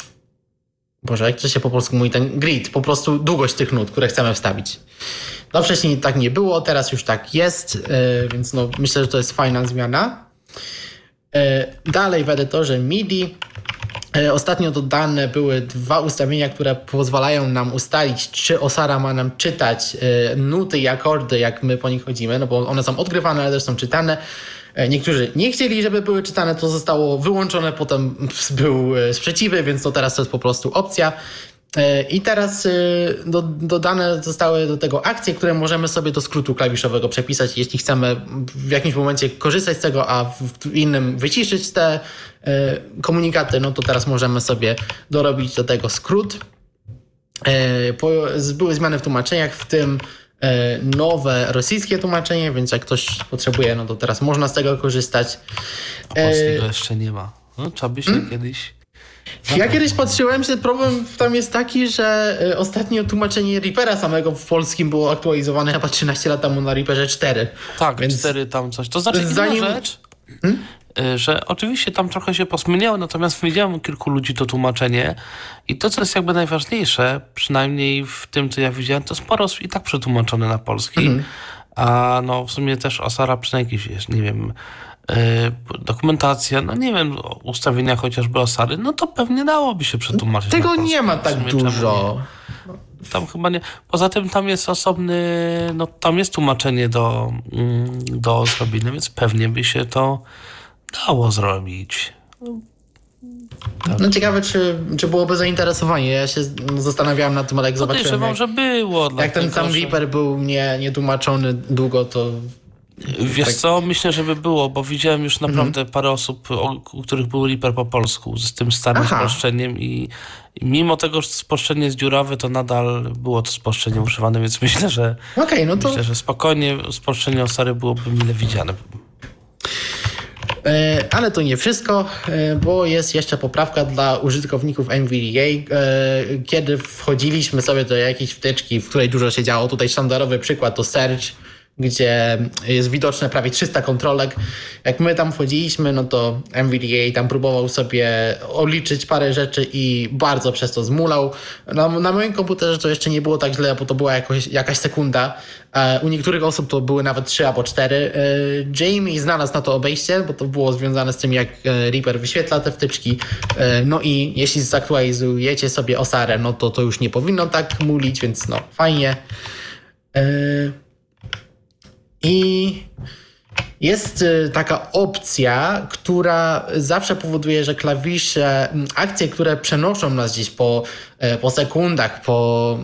Boże, jak to się po polsku mówi, ten grid, po prostu długość tych nut, które chcemy wstawić. No wcześniej tak nie było, teraz już tak jest, yy, więc no, myślę, że to jest fajna zmiana. Yy, dalej w edytorze M I D I yy, ostatnio dodane były dwa ustawienia, które pozwalają nam ustalić, czy Osara ma nam czytać yy, nuty i akordy, jak my po nich chodzimy, no bo one są odgrywane, ale też są czytane. Niektórzy nie chcieli, żeby były czytane, to zostało wyłączone, potem był sprzeciwy, więc to teraz to jest po prostu opcja. I teraz do, dodane zostały do tego akcje, które możemy sobie do skrótu klawiszowego przepisać. Jeśli chcemy w jakimś momencie korzystać z tego, a w innym wyciszyć te komunikaty, no to teraz możemy sobie dorobić do tego skrót. Były zmiany w tłumaczeniach, w tym nowe rosyjskie tłumaczenie, więc jak ktoś potrzebuje, no to teraz można z tego korzystać. Polskiego jeszcze nie ma. No, trzeba by się hmm? kiedyś... Ja kiedyś patrzyłem, że problem tam jest taki, że ostatnio tłumaczenie Reapera samego w polskim było aktualizowane chyba trzynaście lat temu na Reaperze cztery. Tak, więc cztery tam coś. To znaczy zanim... inna rzecz, hmm? że oczywiście tam trochę się posmieniało, natomiast widziałem kilku ludzi to tłumaczenie i to, co jest jakby najważniejsze, przynajmniej w tym, co ja widziałem, to sporo i tak przetłumaczone na polski, mm. a no w sumie też Osara przynajmniej jakieś, nie wiem, yy, dokumentacja, no nie wiem, ustawienia chociażby Osary, no to pewnie dałoby się przetłumaczyć. Tego nie ma tak dużo. Tam chyba nie. Poza tym tam jest osobny, no tam jest tłumaczenie do, do zrobienia, więc pewnie by się to dało zrobić. Tak. No ciekawe, czy, czy byłoby zainteresowanie. Ja się zastanawiałem nad tym, ale jak zobaczyłem, Podejrzewam, jak, że było. jak ten sam Reaper był nie, nietłumaczony długo, to... Wiesz tak... co, myślę, że by było, bo widziałem już naprawdę mhm. parę osób, u których był Reaper po polsku, z tym starym Aha. spolszczeniem i mimo tego, że spolszczenie jest dziurawe, to nadal było to spolszczenie używane, więc myślę, że okay, no to... myślę, że spokojnie spolszczenie Osary byłoby mile widziane. Ale to nie wszystko, bo jest jeszcze poprawka dla użytkowników M V D A. Kiedy wchodziliśmy sobie do jakiejś wtyczki, w której dużo się działo, tutaj sztandarowy przykład to Search, gdzie jest widoczne prawie trzysta kontrolek. Jak my tam wchodziliśmy, no to M V D A tam próbował sobie odliczyć parę rzeczy i bardzo przez to zmulał. Na, na moim komputerze to jeszcze nie było tak źle, bo to była jakoś, jakaś sekunda. U niektórych osób to były nawet trzy albo cztery. Jamie znalazł na to obejście, bo to było związane z tym, jak Reaper wyświetla te wtyczki. No i jeśli zaktualizujecie sobie Osarę, no to to już nie powinno tak mulić, więc no fajnie. I jest taka opcja, która zawsze powoduje, że klawisze, akcje, które przenoszą nas gdzieś po, po sekundach, po,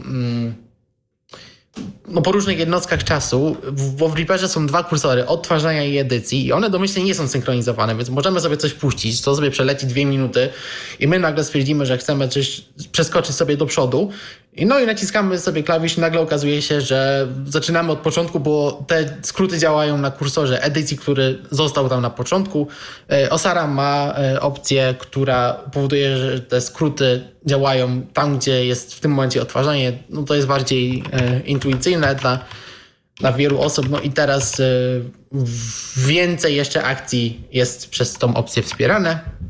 no po różnych jednostkach czasu, bo w Reaperze są dwa kursory, odtwarzania i edycji i one domyślnie nie są synchronizowane, więc możemy sobie coś puścić, to sobie przeleci dwie minuty i my nagle stwierdzimy, że chcemy coś przeskoczyć sobie do przodu. No i naciskamy sobie klawisz i nagle okazuje się, że zaczynamy od początku, bo te skróty działają na kursorze edycji, który został tam na początku. Osara ma opcję, która powoduje, że te skróty działają tam, gdzie jest w tym momencie odtwarzanie. No to jest bardziej intuicyjne dla, dla wielu osób. No i teraz więcej jeszcze akcji jest przez tą opcję wspierane.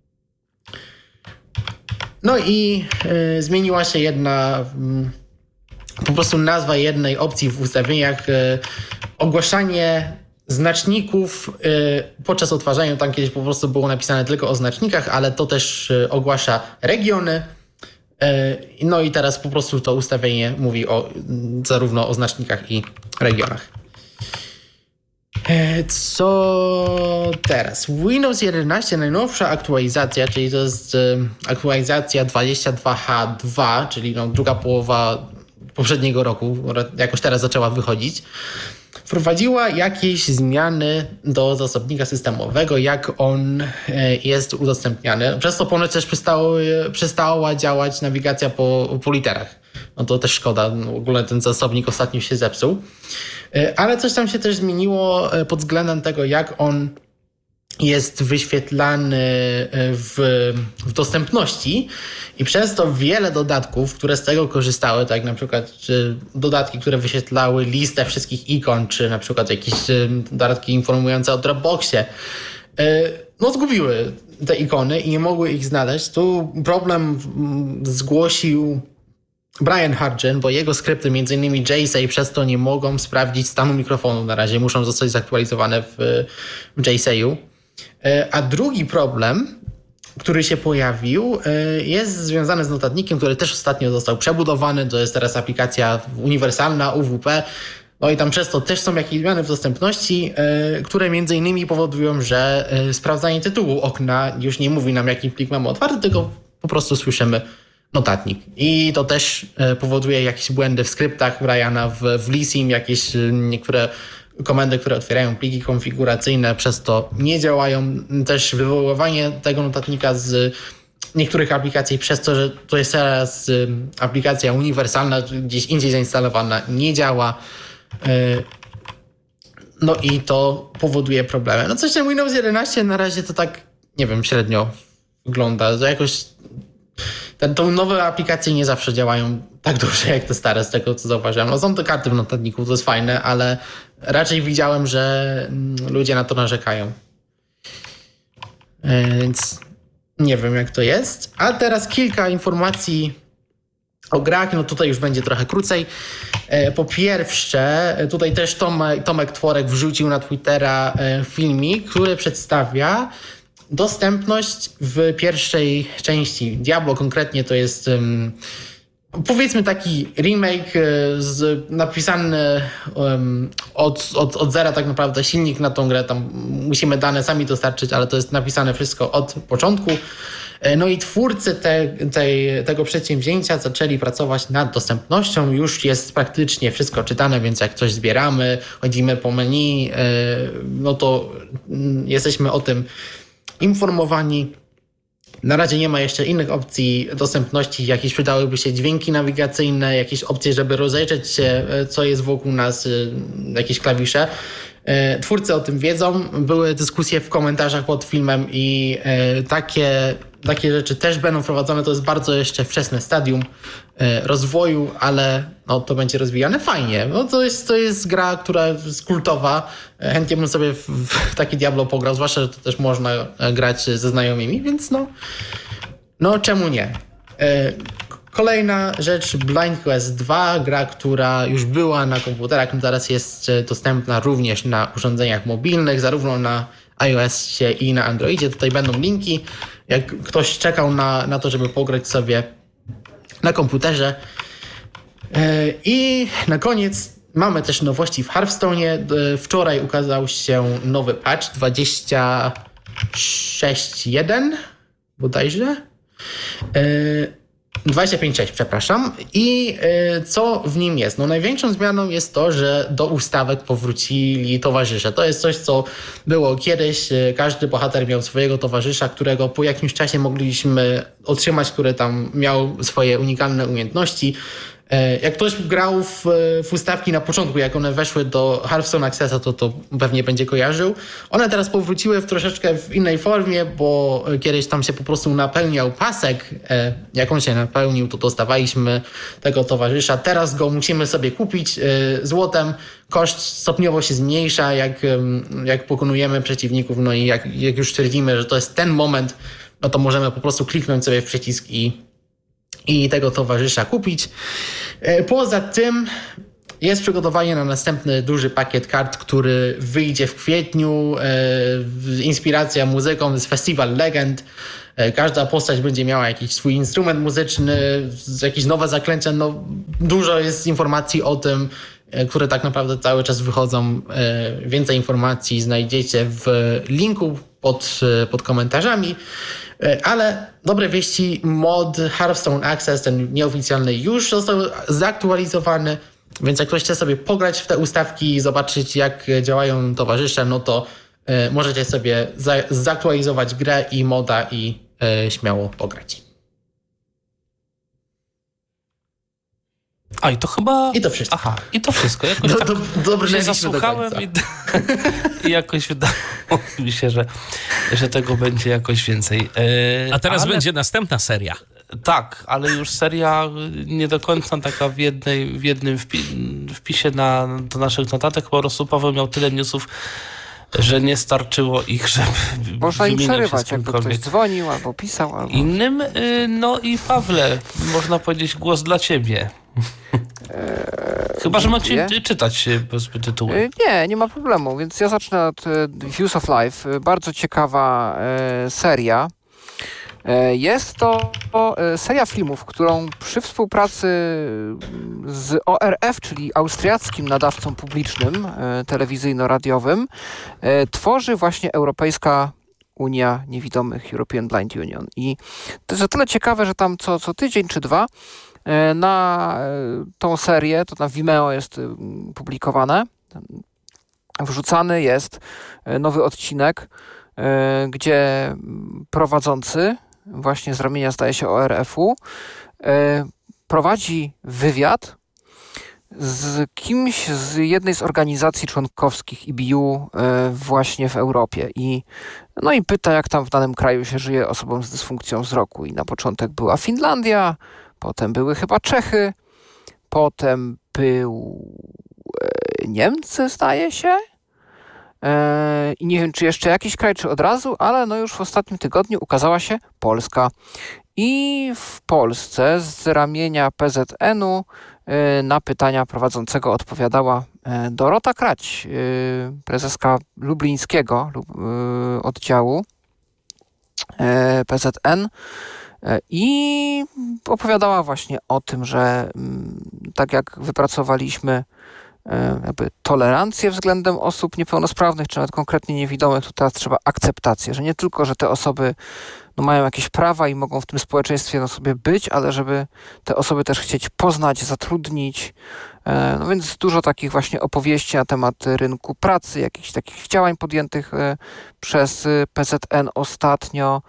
No i y, zmieniła się jedna, y, po prostu nazwa jednej opcji w ustawieniach. Y, ogłaszanie znaczników y, podczas odtwarzania. Tam kiedyś po prostu było napisane tylko o znacznikach, ale to też y, ogłasza regiony. Y, no i teraz po prostu to ustawienie mówi o, y, zarówno o znacznikach i regionach. Co teraz? Windows jedenaście, najnowsza aktualizacja, czyli to jest um, aktualizacja dwadzieścia dwa H dwa, czyli no, druga połowa poprzedniego roku, jakoś teraz zaczęła wychodzić. Wprowadziła jakieś zmiany do zasobnika systemowego, jak on e, jest udostępniany. Przez to ponoć też przestało, przestała działać nawigacja po, po literach. No to też szkoda, w ogóle ten zasobnik ostatnio się zepsuł. Ale coś tam się też zmieniło pod względem tego, jak on jest wyświetlany w, w dostępności i przez to wiele dodatków, które z tego korzystały, tak jak na przykład dodatki, które wyświetlały listę wszystkich ikon, czy na przykład jakieś dodatki informujące o Dropboxie, no zgubiły te ikony i nie mogły ich znaleźć. Tu problem zgłosił Brian Hargen, bo jego skrypty, między innymi J S A, przez to nie mogą sprawdzić stanu mikrofonu na razie, muszą zostać zaktualizowane w, w J S A-u. A drugi problem, który się pojawił, jest związany z notatnikiem, który też ostatnio został przebudowany. To jest teraz aplikacja uniwersalna U W P. No i tam przez to też są jakieś zmiany w dostępności, które między innymi powodują, że sprawdzanie tytułu okna już nie mówi nam, jaki plik mamy otwarty, tylko po prostu słyszymy notatnik. I to też powoduje jakieś błędy w skryptach Briana, w, w Lisim, jakieś niektóre komendy, które otwierają pliki konfiguracyjne, przez to nie działają. Też wywoływanie tego notatnika z niektórych aplikacji przez to, że to jest teraz aplikacja uniwersalna, gdzieś indziej zainstalowana, nie działa. No i to powoduje problemy. No coś ten Windows jedenaście na razie to tak, nie wiem, średnio wygląda. To jakoś te, to nowe aplikacje nie zawsze działają tak dobrze jak te stare, z tego co zauważyłem. No są to karty w notatniku, to jest fajne, ale raczej widziałem, że ludzie na to narzekają. Więc nie wiem, jak to jest. A teraz kilka informacji o grach. No tutaj już będzie trochę krócej. Po pierwsze, tutaj też Tomek, Tomek Tworek wrzucił na Twittera filmik, który przedstawia dostępność w pierwszej części Diablo. Konkretnie to jest um, powiedzmy taki remake z, napisany um, od, od, od zera tak naprawdę. Silnik na tą grę, tam musimy dane sami dostarczyć, ale to jest napisane wszystko od początku. No i twórcy te, tej, tego przedsięwzięcia zaczęli pracować nad dostępnością. Już jest praktycznie wszystko czytane, więc jak coś zbieramy, chodzimy po menu, no to jesteśmy o tym informowani. Na razie nie ma jeszcze innych opcji dostępności. Jakieś przydałyby się dźwięki nawigacyjne, jakieś opcje, żeby rozejrzeć się, co jest wokół nas, jakieś klawisze. Twórcy o tym wiedzą. Były dyskusje w komentarzach pod filmem i takie, takie rzeczy też będą wprowadzone. To jest bardzo jeszcze wczesne stadium rozwoju, ale no, to będzie rozwijane fajnie. No, to, jest, to jest gra, która jest kultowa. Chętnie bym sobie w, w takie Diablo pograł, zwłaszcza, że to też można grać ze znajomymi, więc no, no czemu nie? Kolejna rzecz, Blind Quest dwa, gra, która już była na komputerach, no teraz jest dostępna również na urządzeniach mobilnych, zarówno na iOSie i na Androidzie. Tutaj będą linki, jak ktoś czekał na, na to, żeby pograć sobie na komputerze. I na koniec mamy też nowości w Hearthstone'ie. Wczoraj ukazał się nowy patch dwadzieścia sześć jeden bodajże. dwadzieścia pięć sześć, przepraszam. I y, co w nim jest? No największą zmianą jest to, że do ustawek powrócili towarzysze. To jest coś, co było kiedyś. Każdy bohater miał swojego towarzysza, którego po jakimś czasie mogliśmy otrzymać, który tam miał swoje unikalne umiejętności. Jak ktoś grał w, w ustawki na początku, jak one weszły do Hearthstone Accessa, to to pewnie będzie kojarzył. One teraz powróciły w troszeczkę w innej formie, bo kiedyś tam się po prostu napełniał pasek. Jak on się napełnił, to dostawaliśmy tego towarzysza. Teraz go musimy sobie kupić złotem. Koszt stopniowo się zmniejsza, jak, jak pokonujemy przeciwników. No i jak, jak już twierdzimy, że to jest ten moment, no to możemy po prostu kliknąć sobie w przycisk i i tego towarzysza kupić. Poza tym jest przygotowanie na następny duży pakiet kart, który wyjdzie w kwietniu. Inspiracja muzyką z Festival Legend. Każda postać będzie miała jakiś swój instrument muzyczny, jakieś nowe zaklęcia. No, dużo jest informacji o tym, które tak naprawdę cały czas wychodzą. Więcej informacji znajdziecie w linku pod, pod komentarzami. Ale dobre wieści, mod Hearthstone Access, ten nieoficjalny, już został zaktualizowany, więc jak ktoś chce sobie pograć w te ustawki i zobaczyć, jak działają towarzysze, no to y, możecie sobie za, zaktualizować grę i moda i y, śmiało pograć. A i to chyba... I to wszystko. Aha, i to wszystko. Jakoś no, tak to, dobrze, nie zasłuchałem i, i jakoś wydało mi się, że, że tego będzie jakoś więcej. E, A teraz ale, będzie następna seria. Tak, ale już seria nie do końca taka w, jednej, w jednym wpi- wpisie na, do naszych notatek. Po prostu Paweł miał tyle newsów, że nie starczyło ich, żeby można im przerywać, jakby ktoś dzwonił albo pisał. Albo... Innym, no i Pawle, można powiedzieć głos dla ciebie. Eee, Chyba, że macie czytać powiedzmy tytuły. Nie, nie ma problemu, więc ja zacznę od Views of Life. Bardzo ciekawa e, seria. E, jest to e, seria filmów, którą przy współpracy z O R F, czyli austriackim nadawcą publicznym e, telewizyjno-radiowym, e, tworzy właśnie Europejska Unia Niewidomych, European Blind Union. I to jest o tyle ciekawe, że tam co, co tydzień czy dwa na tą serię, to na Vimeo jest publikowane, wrzucany jest nowy odcinek, gdzie prowadzący, właśnie z ramienia zdaje się O R F-u, prowadzi wywiad z kimś z jednej z organizacji członkowskich I B U właśnie w Europie i no i pyta, jak tam w danym kraju się żyje osobom z dysfunkcją wzroku. I na początek była Finlandia, potem były chyba Czechy, potem był e, Niemcy, zdaje się. E, I nie wiem, czy jeszcze jakiś kraj, czy od razu, ale no już w ostatnim tygodniu ukazała się Polska. I w Polsce z ramienia P Z N-u e, na pytania prowadzącego odpowiadała e, Dorota Krać, e, prezeska lublińskiego e, oddziału e, P Z N. I opowiadała właśnie o tym, że tak jak wypracowaliśmy jakby tolerancję względem osób niepełnosprawnych, czy nawet konkretnie niewidomych, to teraz trzeba akceptację, że nie tylko, że te osoby no, mają jakieś prawa i mogą w tym społeczeństwie no, sobie być, ale żeby te osoby też chcieć poznać, zatrudnić. No więc dużo takich właśnie opowieści na temat rynku pracy, jakichś takich działań podjętych przez P Z N ostatnio.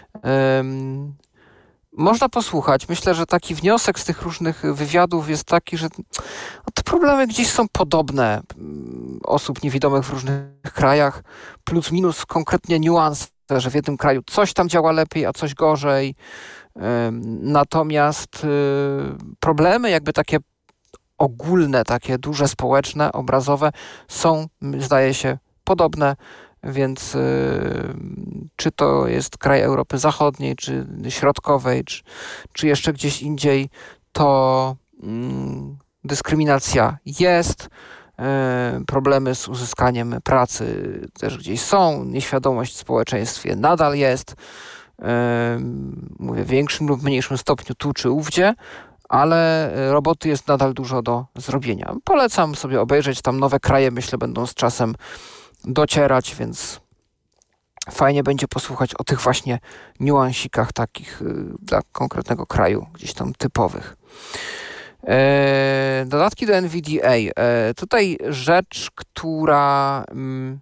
Można posłuchać. Myślę, że taki wniosek z tych różnych wywiadów jest taki, że te problemy gdzieś są podobne osób niewidomych w różnych krajach, plus minus konkretnie niuanse, że w jednym kraju coś tam działa lepiej, a coś gorzej. Natomiast problemy jakby takie ogólne, takie duże, społeczne, obrazowe są, zdaje się, podobne. Więc y, czy to jest kraj Europy Zachodniej, czy Środkowej, czy, czy jeszcze gdzieś indziej, to y, dyskryminacja jest, y, problemy z uzyskaniem pracy też gdzieś są, nieświadomość w społeczeństwie nadal jest, y, mówię w większym lub mniejszym stopniu tu czy ówdzie, ale roboty jest nadal dużo do zrobienia. Polecam sobie obejrzeć, tam nowe kraje, myślę, będą z czasem docierać, więc fajnie będzie posłuchać o tych właśnie niuansikach takich dla konkretnego kraju, gdzieś tam typowych. E, dodatki do N V D A. E, tutaj rzecz, która mm,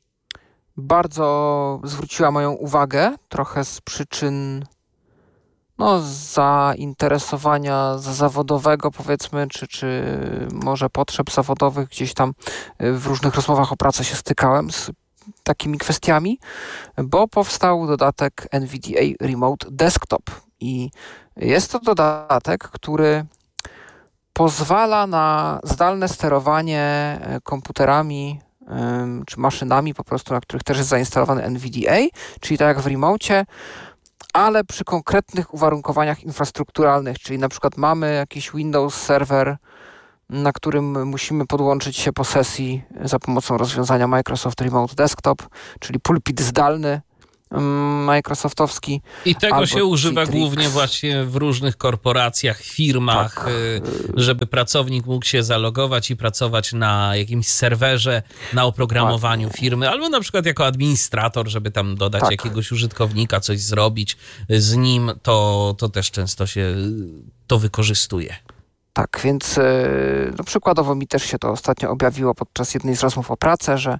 bardzo zwróciła moją uwagę, trochę z przyczyn no, zainteresowania zawodowego, powiedzmy, czy, czy może potrzeb zawodowych. Gdzieś tam w różnych rozmowach o pracę się stykałem z takimi kwestiami, bo powstał dodatek N V D A Remote Desktop i jest to dodatek, który pozwala na zdalne sterowanie komputerami czy maszynami po prostu, na których też jest zainstalowany N V D A, czyli tak jak w remocie, ale przy konkretnych uwarunkowaniach infrastrukturalnych, czyli na przykład mamy jakiś Windows serwer, na którym musimy podłączyć się po sesji za pomocą rozwiązania Microsoft Remote Desktop, czyli pulpit zdalny microsoftowski. I tego się używa Citrix. głównie właśnie w różnych korporacjach, firmach, Tak. żeby pracownik mógł się zalogować i pracować na jakimś serwerze, na oprogramowaniu Dokładnie. firmy, albo na przykład jako administrator, żeby tam dodać Tak. jakiegoś użytkownika, coś zrobić z nim, to, to też często się to wykorzystuje. Tak, więc no, przykładowo mi też się to ostatnio objawiło podczas jednej z rozmów o pracę, że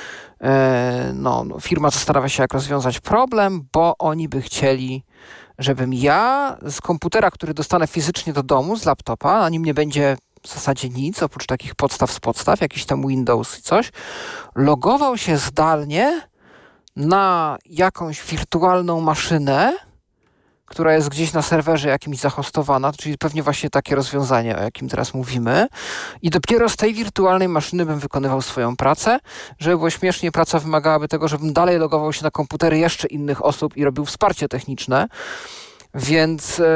No, no, firma zastanawia się, jak rozwiązać problem, bo oni by chcieli, żebym ja z komputera, który dostanę fizycznie do domu, z laptopa, na nim nie będzie w zasadzie nic, oprócz takich podstaw z podstaw, jakiś tam Windows i coś, logował się zdalnie na jakąś wirtualną maszynę, która jest gdzieś na serwerze jakimś zahostowana, czyli pewnie właśnie takie rozwiązanie, o jakim teraz mówimy. I dopiero z tej wirtualnej maszyny bym wykonywał swoją pracę. Żeby było śmiesznie, praca wymagałaby tego, żebym dalej logował się na komputery jeszcze innych osób i robił wsparcie techniczne. Więc e,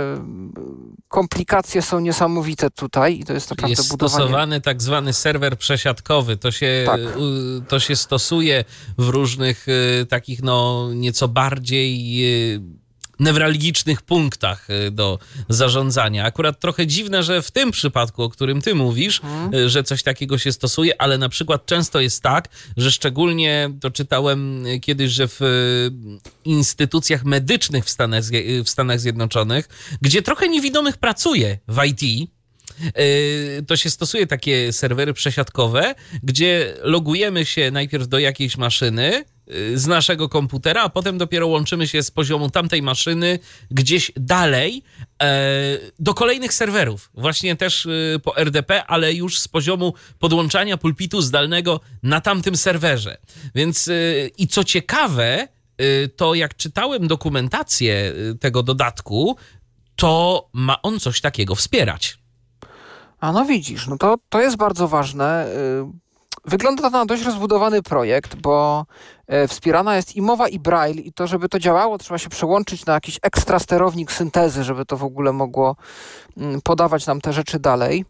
komplikacje są niesamowite tutaj i to jest naprawdę Jest budowanie. stosowany tak zwany serwer przesiadkowy. To się, Tak. y, to się stosuje w różnych y, takich no nieco bardziej y, newralgicznych punktach do zarządzania. Akurat trochę dziwne, że w tym przypadku, o którym ty mówisz, Hmm. że coś takiego się stosuje, ale na przykład często jest tak, że szczególnie to czytałem kiedyś, że w instytucjach medycznych w Stanach, w Stanach Zjednoczonych, gdzie trochę niewidomych pracuje w I T, to się stosuje takie serwery przesiadkowe, gdzie logujemy się najpierw do jakiejś maszyny z naszego komputera, a potem dopiero łączymy się z poziomu tamtej maszyny gdzieś dalej do kolejnych serwerów. Właśnie też po R D P, ale już z poziomu podłączania pulpitu zdalnego na tamtym serwerze. Więc i co ciekawe, to jak czytałem dokumentację tego dodatku, to ma on coś takiego wspierać. A no widzisz, no to, to jest bardzo ważne. Wygląda to na dość rozbudowany projekt, bo wspierana jest i mowa, i braille, i to, żeby to działało, trzeba się przełączyć na jakiś ekstra sterownik syntezy, żeby to w ogóle mogło podawać nam te rzeczy dalej.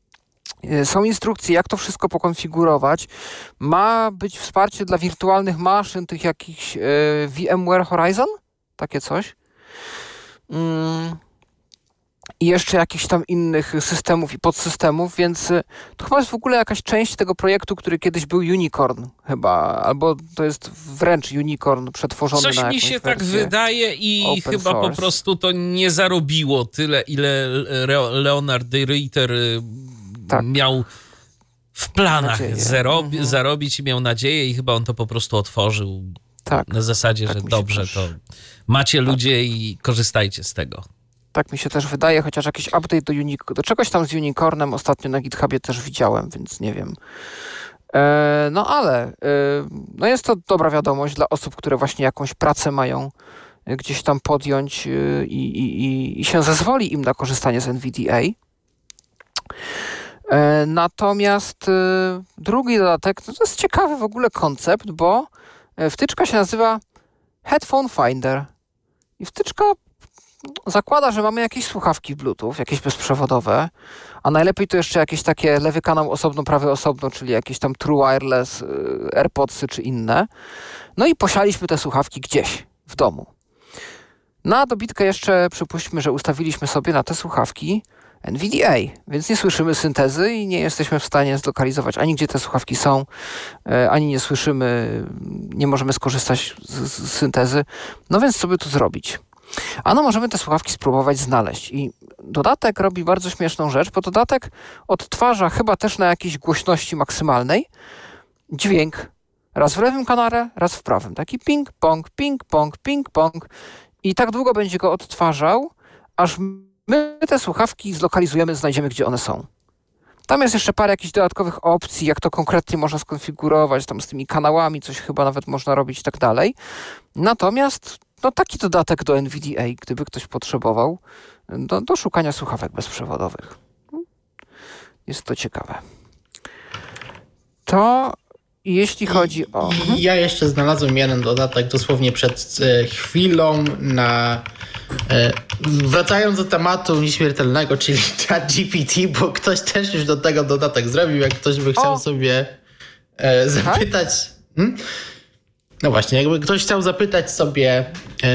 Są instrukcje, jak to wszystko pokonfigurować. Ma być wsparcie dla wirtualnych maszyn, tych jakichś VMware Horizon? Takie coś. I jeszcze jakichś tam innych systemów i podsystemów, więc to chyba jest w ogóle jakaś część tego projektu, który kiedyś był Unicorn chyba, albo to jest wręcz Unicorn przetworzony Coś na mi jakąś się tak wersję wydaje i open chyba source. po prostu to nie zarobiło tyle, ile Leonard de Ruyter Tak. miał w planach Nadzieję. zarob- Mhm. zarobić i miał nadzieję i chyba on to po prostu otworzył Tak, na zasadzie, tak że mi się dobrze, też- to macie ludzie i korzystajcie z tego. tak mi się też wydaje, chociaż jakiś update do, Unic- do czegoś tam z Unicornem ostatnio na GitHubie też widziałem, więc nie wiem. E, no ale e, no jest to dobra wiadomość dla osób, które właśnie jakąś pracę mają e, gdzieś tam podjąć e, i, i, i, i się zezwoli im na korzystanie z N V D A. E, natomiast e, drugi dodatek, no to jest ciekawy w ogóle koncept, bo e, wtyczka się nazywa Headphone Finder. I wtyczka zakłada, że mamy jakieś słuchawki Bluetooth, jakieś bezprzewodowe, a najlepiej to jeszcze jakieś takie lewy kanał osobno, prawy osobno, czyli jakieś tam True Wireless, y, AirPodsy czy inne. No i posialiśmy te słuchawki gdzieś w domu. Na dobitkę jeszcze przypuśćmy, że ustawiliśmy sobie na te słuchawki N V D A, więc nie słyszymy syntezy i nie jesteśmy w stanie zlokalizować ani gdzie te słuchawki są, ani nie słyszymy, nie możemy skorzystać z, z syntezy. No więc co by tu zrobić? Ano możemy te słuchawki spróbować znaleźć i dodatek robi bardzo śmieszną rzecz, bo dodatek odtwarza chyba też na jakiejś głośności maksymalnej dźwięk raz w lewym kanale, raz w prawym. Taki ping-pong, ping-pong, ping-pong i tak długo będzie go odtwarzał, aż my te słuchawki zlokalizujemy, znajdziemy, gdzie one są. Tam jest jeszcze parę jakichś dodatkowych opcji, jak to konkretnie można skonfigurować, tam z tymi kanałami coś chyba nawet można robić i tak dalej. Natomiast no, taki dodatek do N V D A, gdyby ktoś potrzebował, do, do szukania słuchawek bezprzewodowych. Jest to ciekawe. To jeśli chodzi o... Ja jeszcze znalazłem jeden dodatek dosłownie przed e, chwilą na... E, wracając do tematu nieśmiertelnego, czyli ChatGPT, bo ktoś też już do tego dodatek zrobił, jak ktoś by chciał o. sobie e, zapytać... Hmm? No właśnie, jakby ktoś chciał zapytać sobie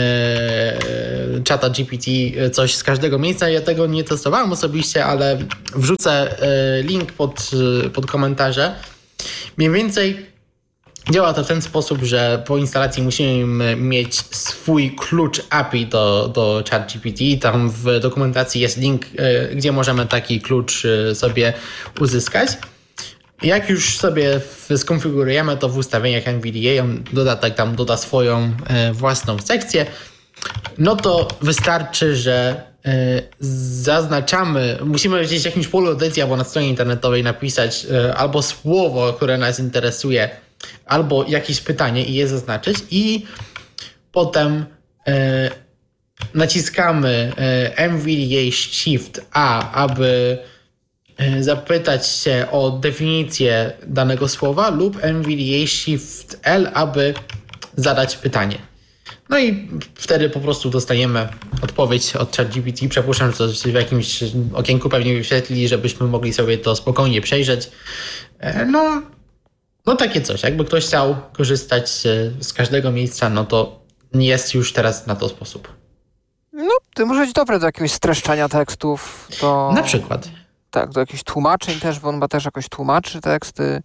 e, czata G P T coś z każdego miejsca, ja tego nie testowałem osobiście, ale wrzucę e, link pod, pod komentarze. Mniej więcej działa to w ten sposób, że po instalacji musimy mieć swój klucz A P I do, do ChatGPT. Tam w dokumentacji jest link, e, gdzie możemy taki klucz e, sobie uzyskać. Jak już sobie skonfigurujemy to w ustawieniach N V D A, on dodatek tam doda swoją e, własną sekcję, no to wystarczy, że e, zaznaczamy, musimy gdzieś w jakimś polu edycji albo na stronie internetowej napisać e, albo słowo, które nas interesuje, albo jakieś pytanie i je zaznaczyć i potem e, naciskamy e, N V D A Shift A, aby zapytać się o definicję danego słowa lub N V D A Shift L, aby zadać pytanie. No i wtedy po prostu dostajemy odpowiedź od ChatGPT. Przypuszczam, że to w jakimś okienku pewnie wyświetli, żebyśmy mogli sobie to spokojnie przejrzeć. No, no takie coś. Jakby ktoś chciał korzystać z każdego miejsca, no to jest już teraz na to sposób. No, to może być dobre do jakiegoś streszczania tekstów. Do... Na przykład. Tak, do jakichś tłumaczeń też, bo on ma też jakoś tłumaczy teksty.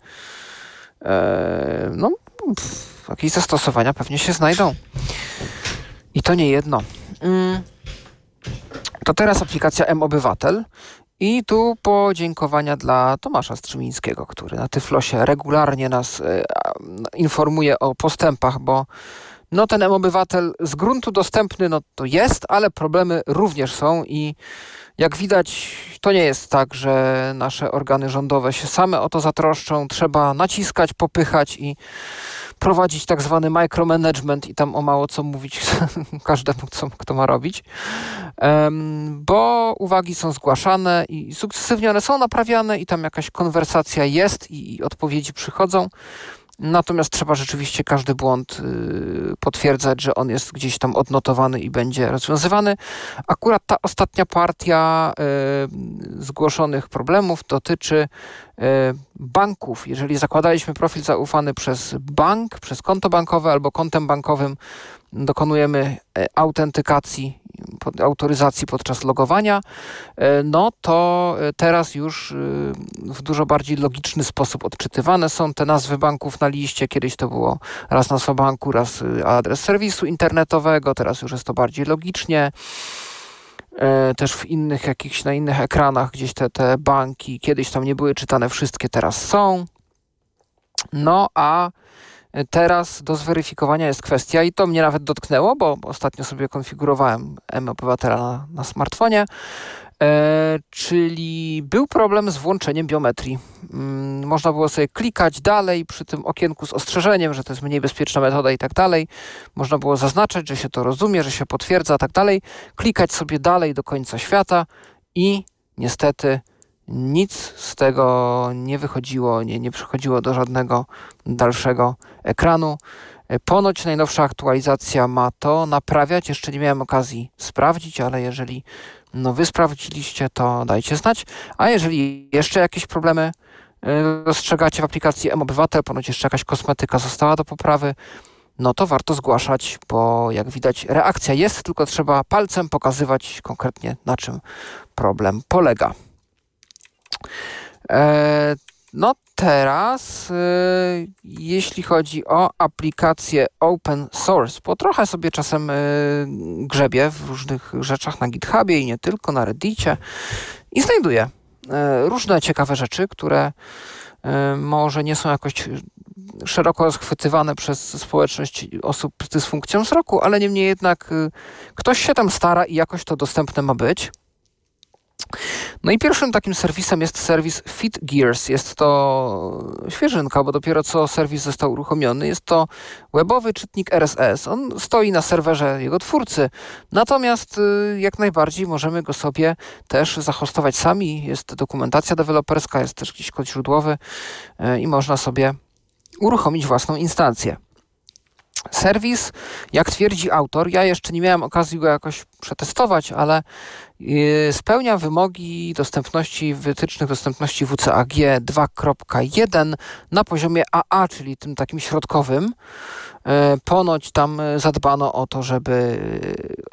Eee, no, pff, jakieś zastosowania pewnie się znajdą. I to nie jedno. Mm. To teraz aplikacja M-Obywatel. I tu podziękowania dla Tomasza Strzymińskiego, który na Tyflosie regularnie nas e, informuje o postępach, bo no ten M-Obywatel z gruntu dostępny no to jest, ale problemy również są i jak widać, to nie jest tak, że nasze organy rządowe się same o to zatroszczą. Trzeba naciskać, popychać i prowadzić tak zwany micromanagement i tam o mało co mówić każdemu, co, kto ma robić. Um, bo uwagi są zgłaszane i sukcesywnie one są naprawiane i tam jakaś konwersacja jest i, i odpowiedzi przychodzą. Natomiast trzeba rzeczywiście każdy błąd y, potwierdzać, że on jest gdzieś tam odnotowany i będzie rozwiązywany. Akurat ta ostatnia partia y, zgłoszonych problemów dotyczy y, banków. Jeżeli zakładaliśmy profil zaufany przez bank, przez konto bankowe albo kontem bankowym, dokonujemy y, autentykacji, pod, autoryzacji podczas logowania, y, no to y, teraz już y, w dużo bardziej logiczny sposób odczytywane są te nazwy banków na liście. Kiedyś to było raz nazwa banku, raz y, adres serwisu internetowego, teraz już jest to bardziej logicznie. Y, też w innych jakichś, na innych ekranach gdzieś te, te banki, kiedyś tam nie były czytane wszystkie, teraz są. No a teraz do zweryfikowania jest kwestia i to mnie nawet dotknęło, bo ostatnio sobie konfigurowałem M-Obywatela na, na smartfonie, e, czyli był problem z włączeniem biometrii. Mm, można było sobie klikać dalej przy tym okienku z ostrzeżeniem, że to jest mniej bezpieczna metoda i tak dalej. Można było zaznaczać, że się to rozumie, że się potwierdza, tak dalej. Klikać sobie dalej do końca świata i niestety nic z tego nie wychodziło, nie, nie przychodziło do żadnego dalszego ekranu. Ponoć najnowsza aktualizacja ma to naprawiać. Jeszcze nie miałem okazji sprawdzić, ale jeżeli no wy sprawdziliście, to dajcie znać. A jeżeli jeszcze jakieś problemy dostrzegacie w aplikacji M-Obywatel, ponoć jeszcze jakaś kosmetyka została do poprawy, no to warto zgłaszać, bo jak widać reakcja jest, tylko trzeba palcem pokazywać konkretnie, na czym problem polega. E, no teraz, e, jeśli chodzi o aplikacje open source, bo trochę sobie czasem e, grzebię w różnych rzeczach na GitHubie i nie tylko, na Reddicie i znajduję e, różne ciekawe rzeczy, które e, może nie są jakoś szeroko schwytywane przez społeczność osób z dysfunkcją wzroku, ale niemniej jednak e, ktoś się tam stara i jakoś to dostępne ma być. No i pierwszym takim serwisem jest serwis FitGears. Jest to świeżynka, bo dopiero co serwis został uruchomiony. Jest to webowy czytnik R S S. On stoi na serwerze jego twórcy, natomiast jak najbardziej możemy go sobie też zahostować sami. Jest dokumentacja deweloperska, jest też jakiś kod źródłowy i można sobie uruchomić własną instancję. Serwis, jak twierdzi autor, ja jeszcze nie miałem okazji go jakoś przetestować, ale yy, spełnia wymogi dostępności, wytycznych dostępności W C A G dwa kropka jeden na poziomie A A, czyli tym takim środkowym. Yy, ponoć tam zadbano o to, żeby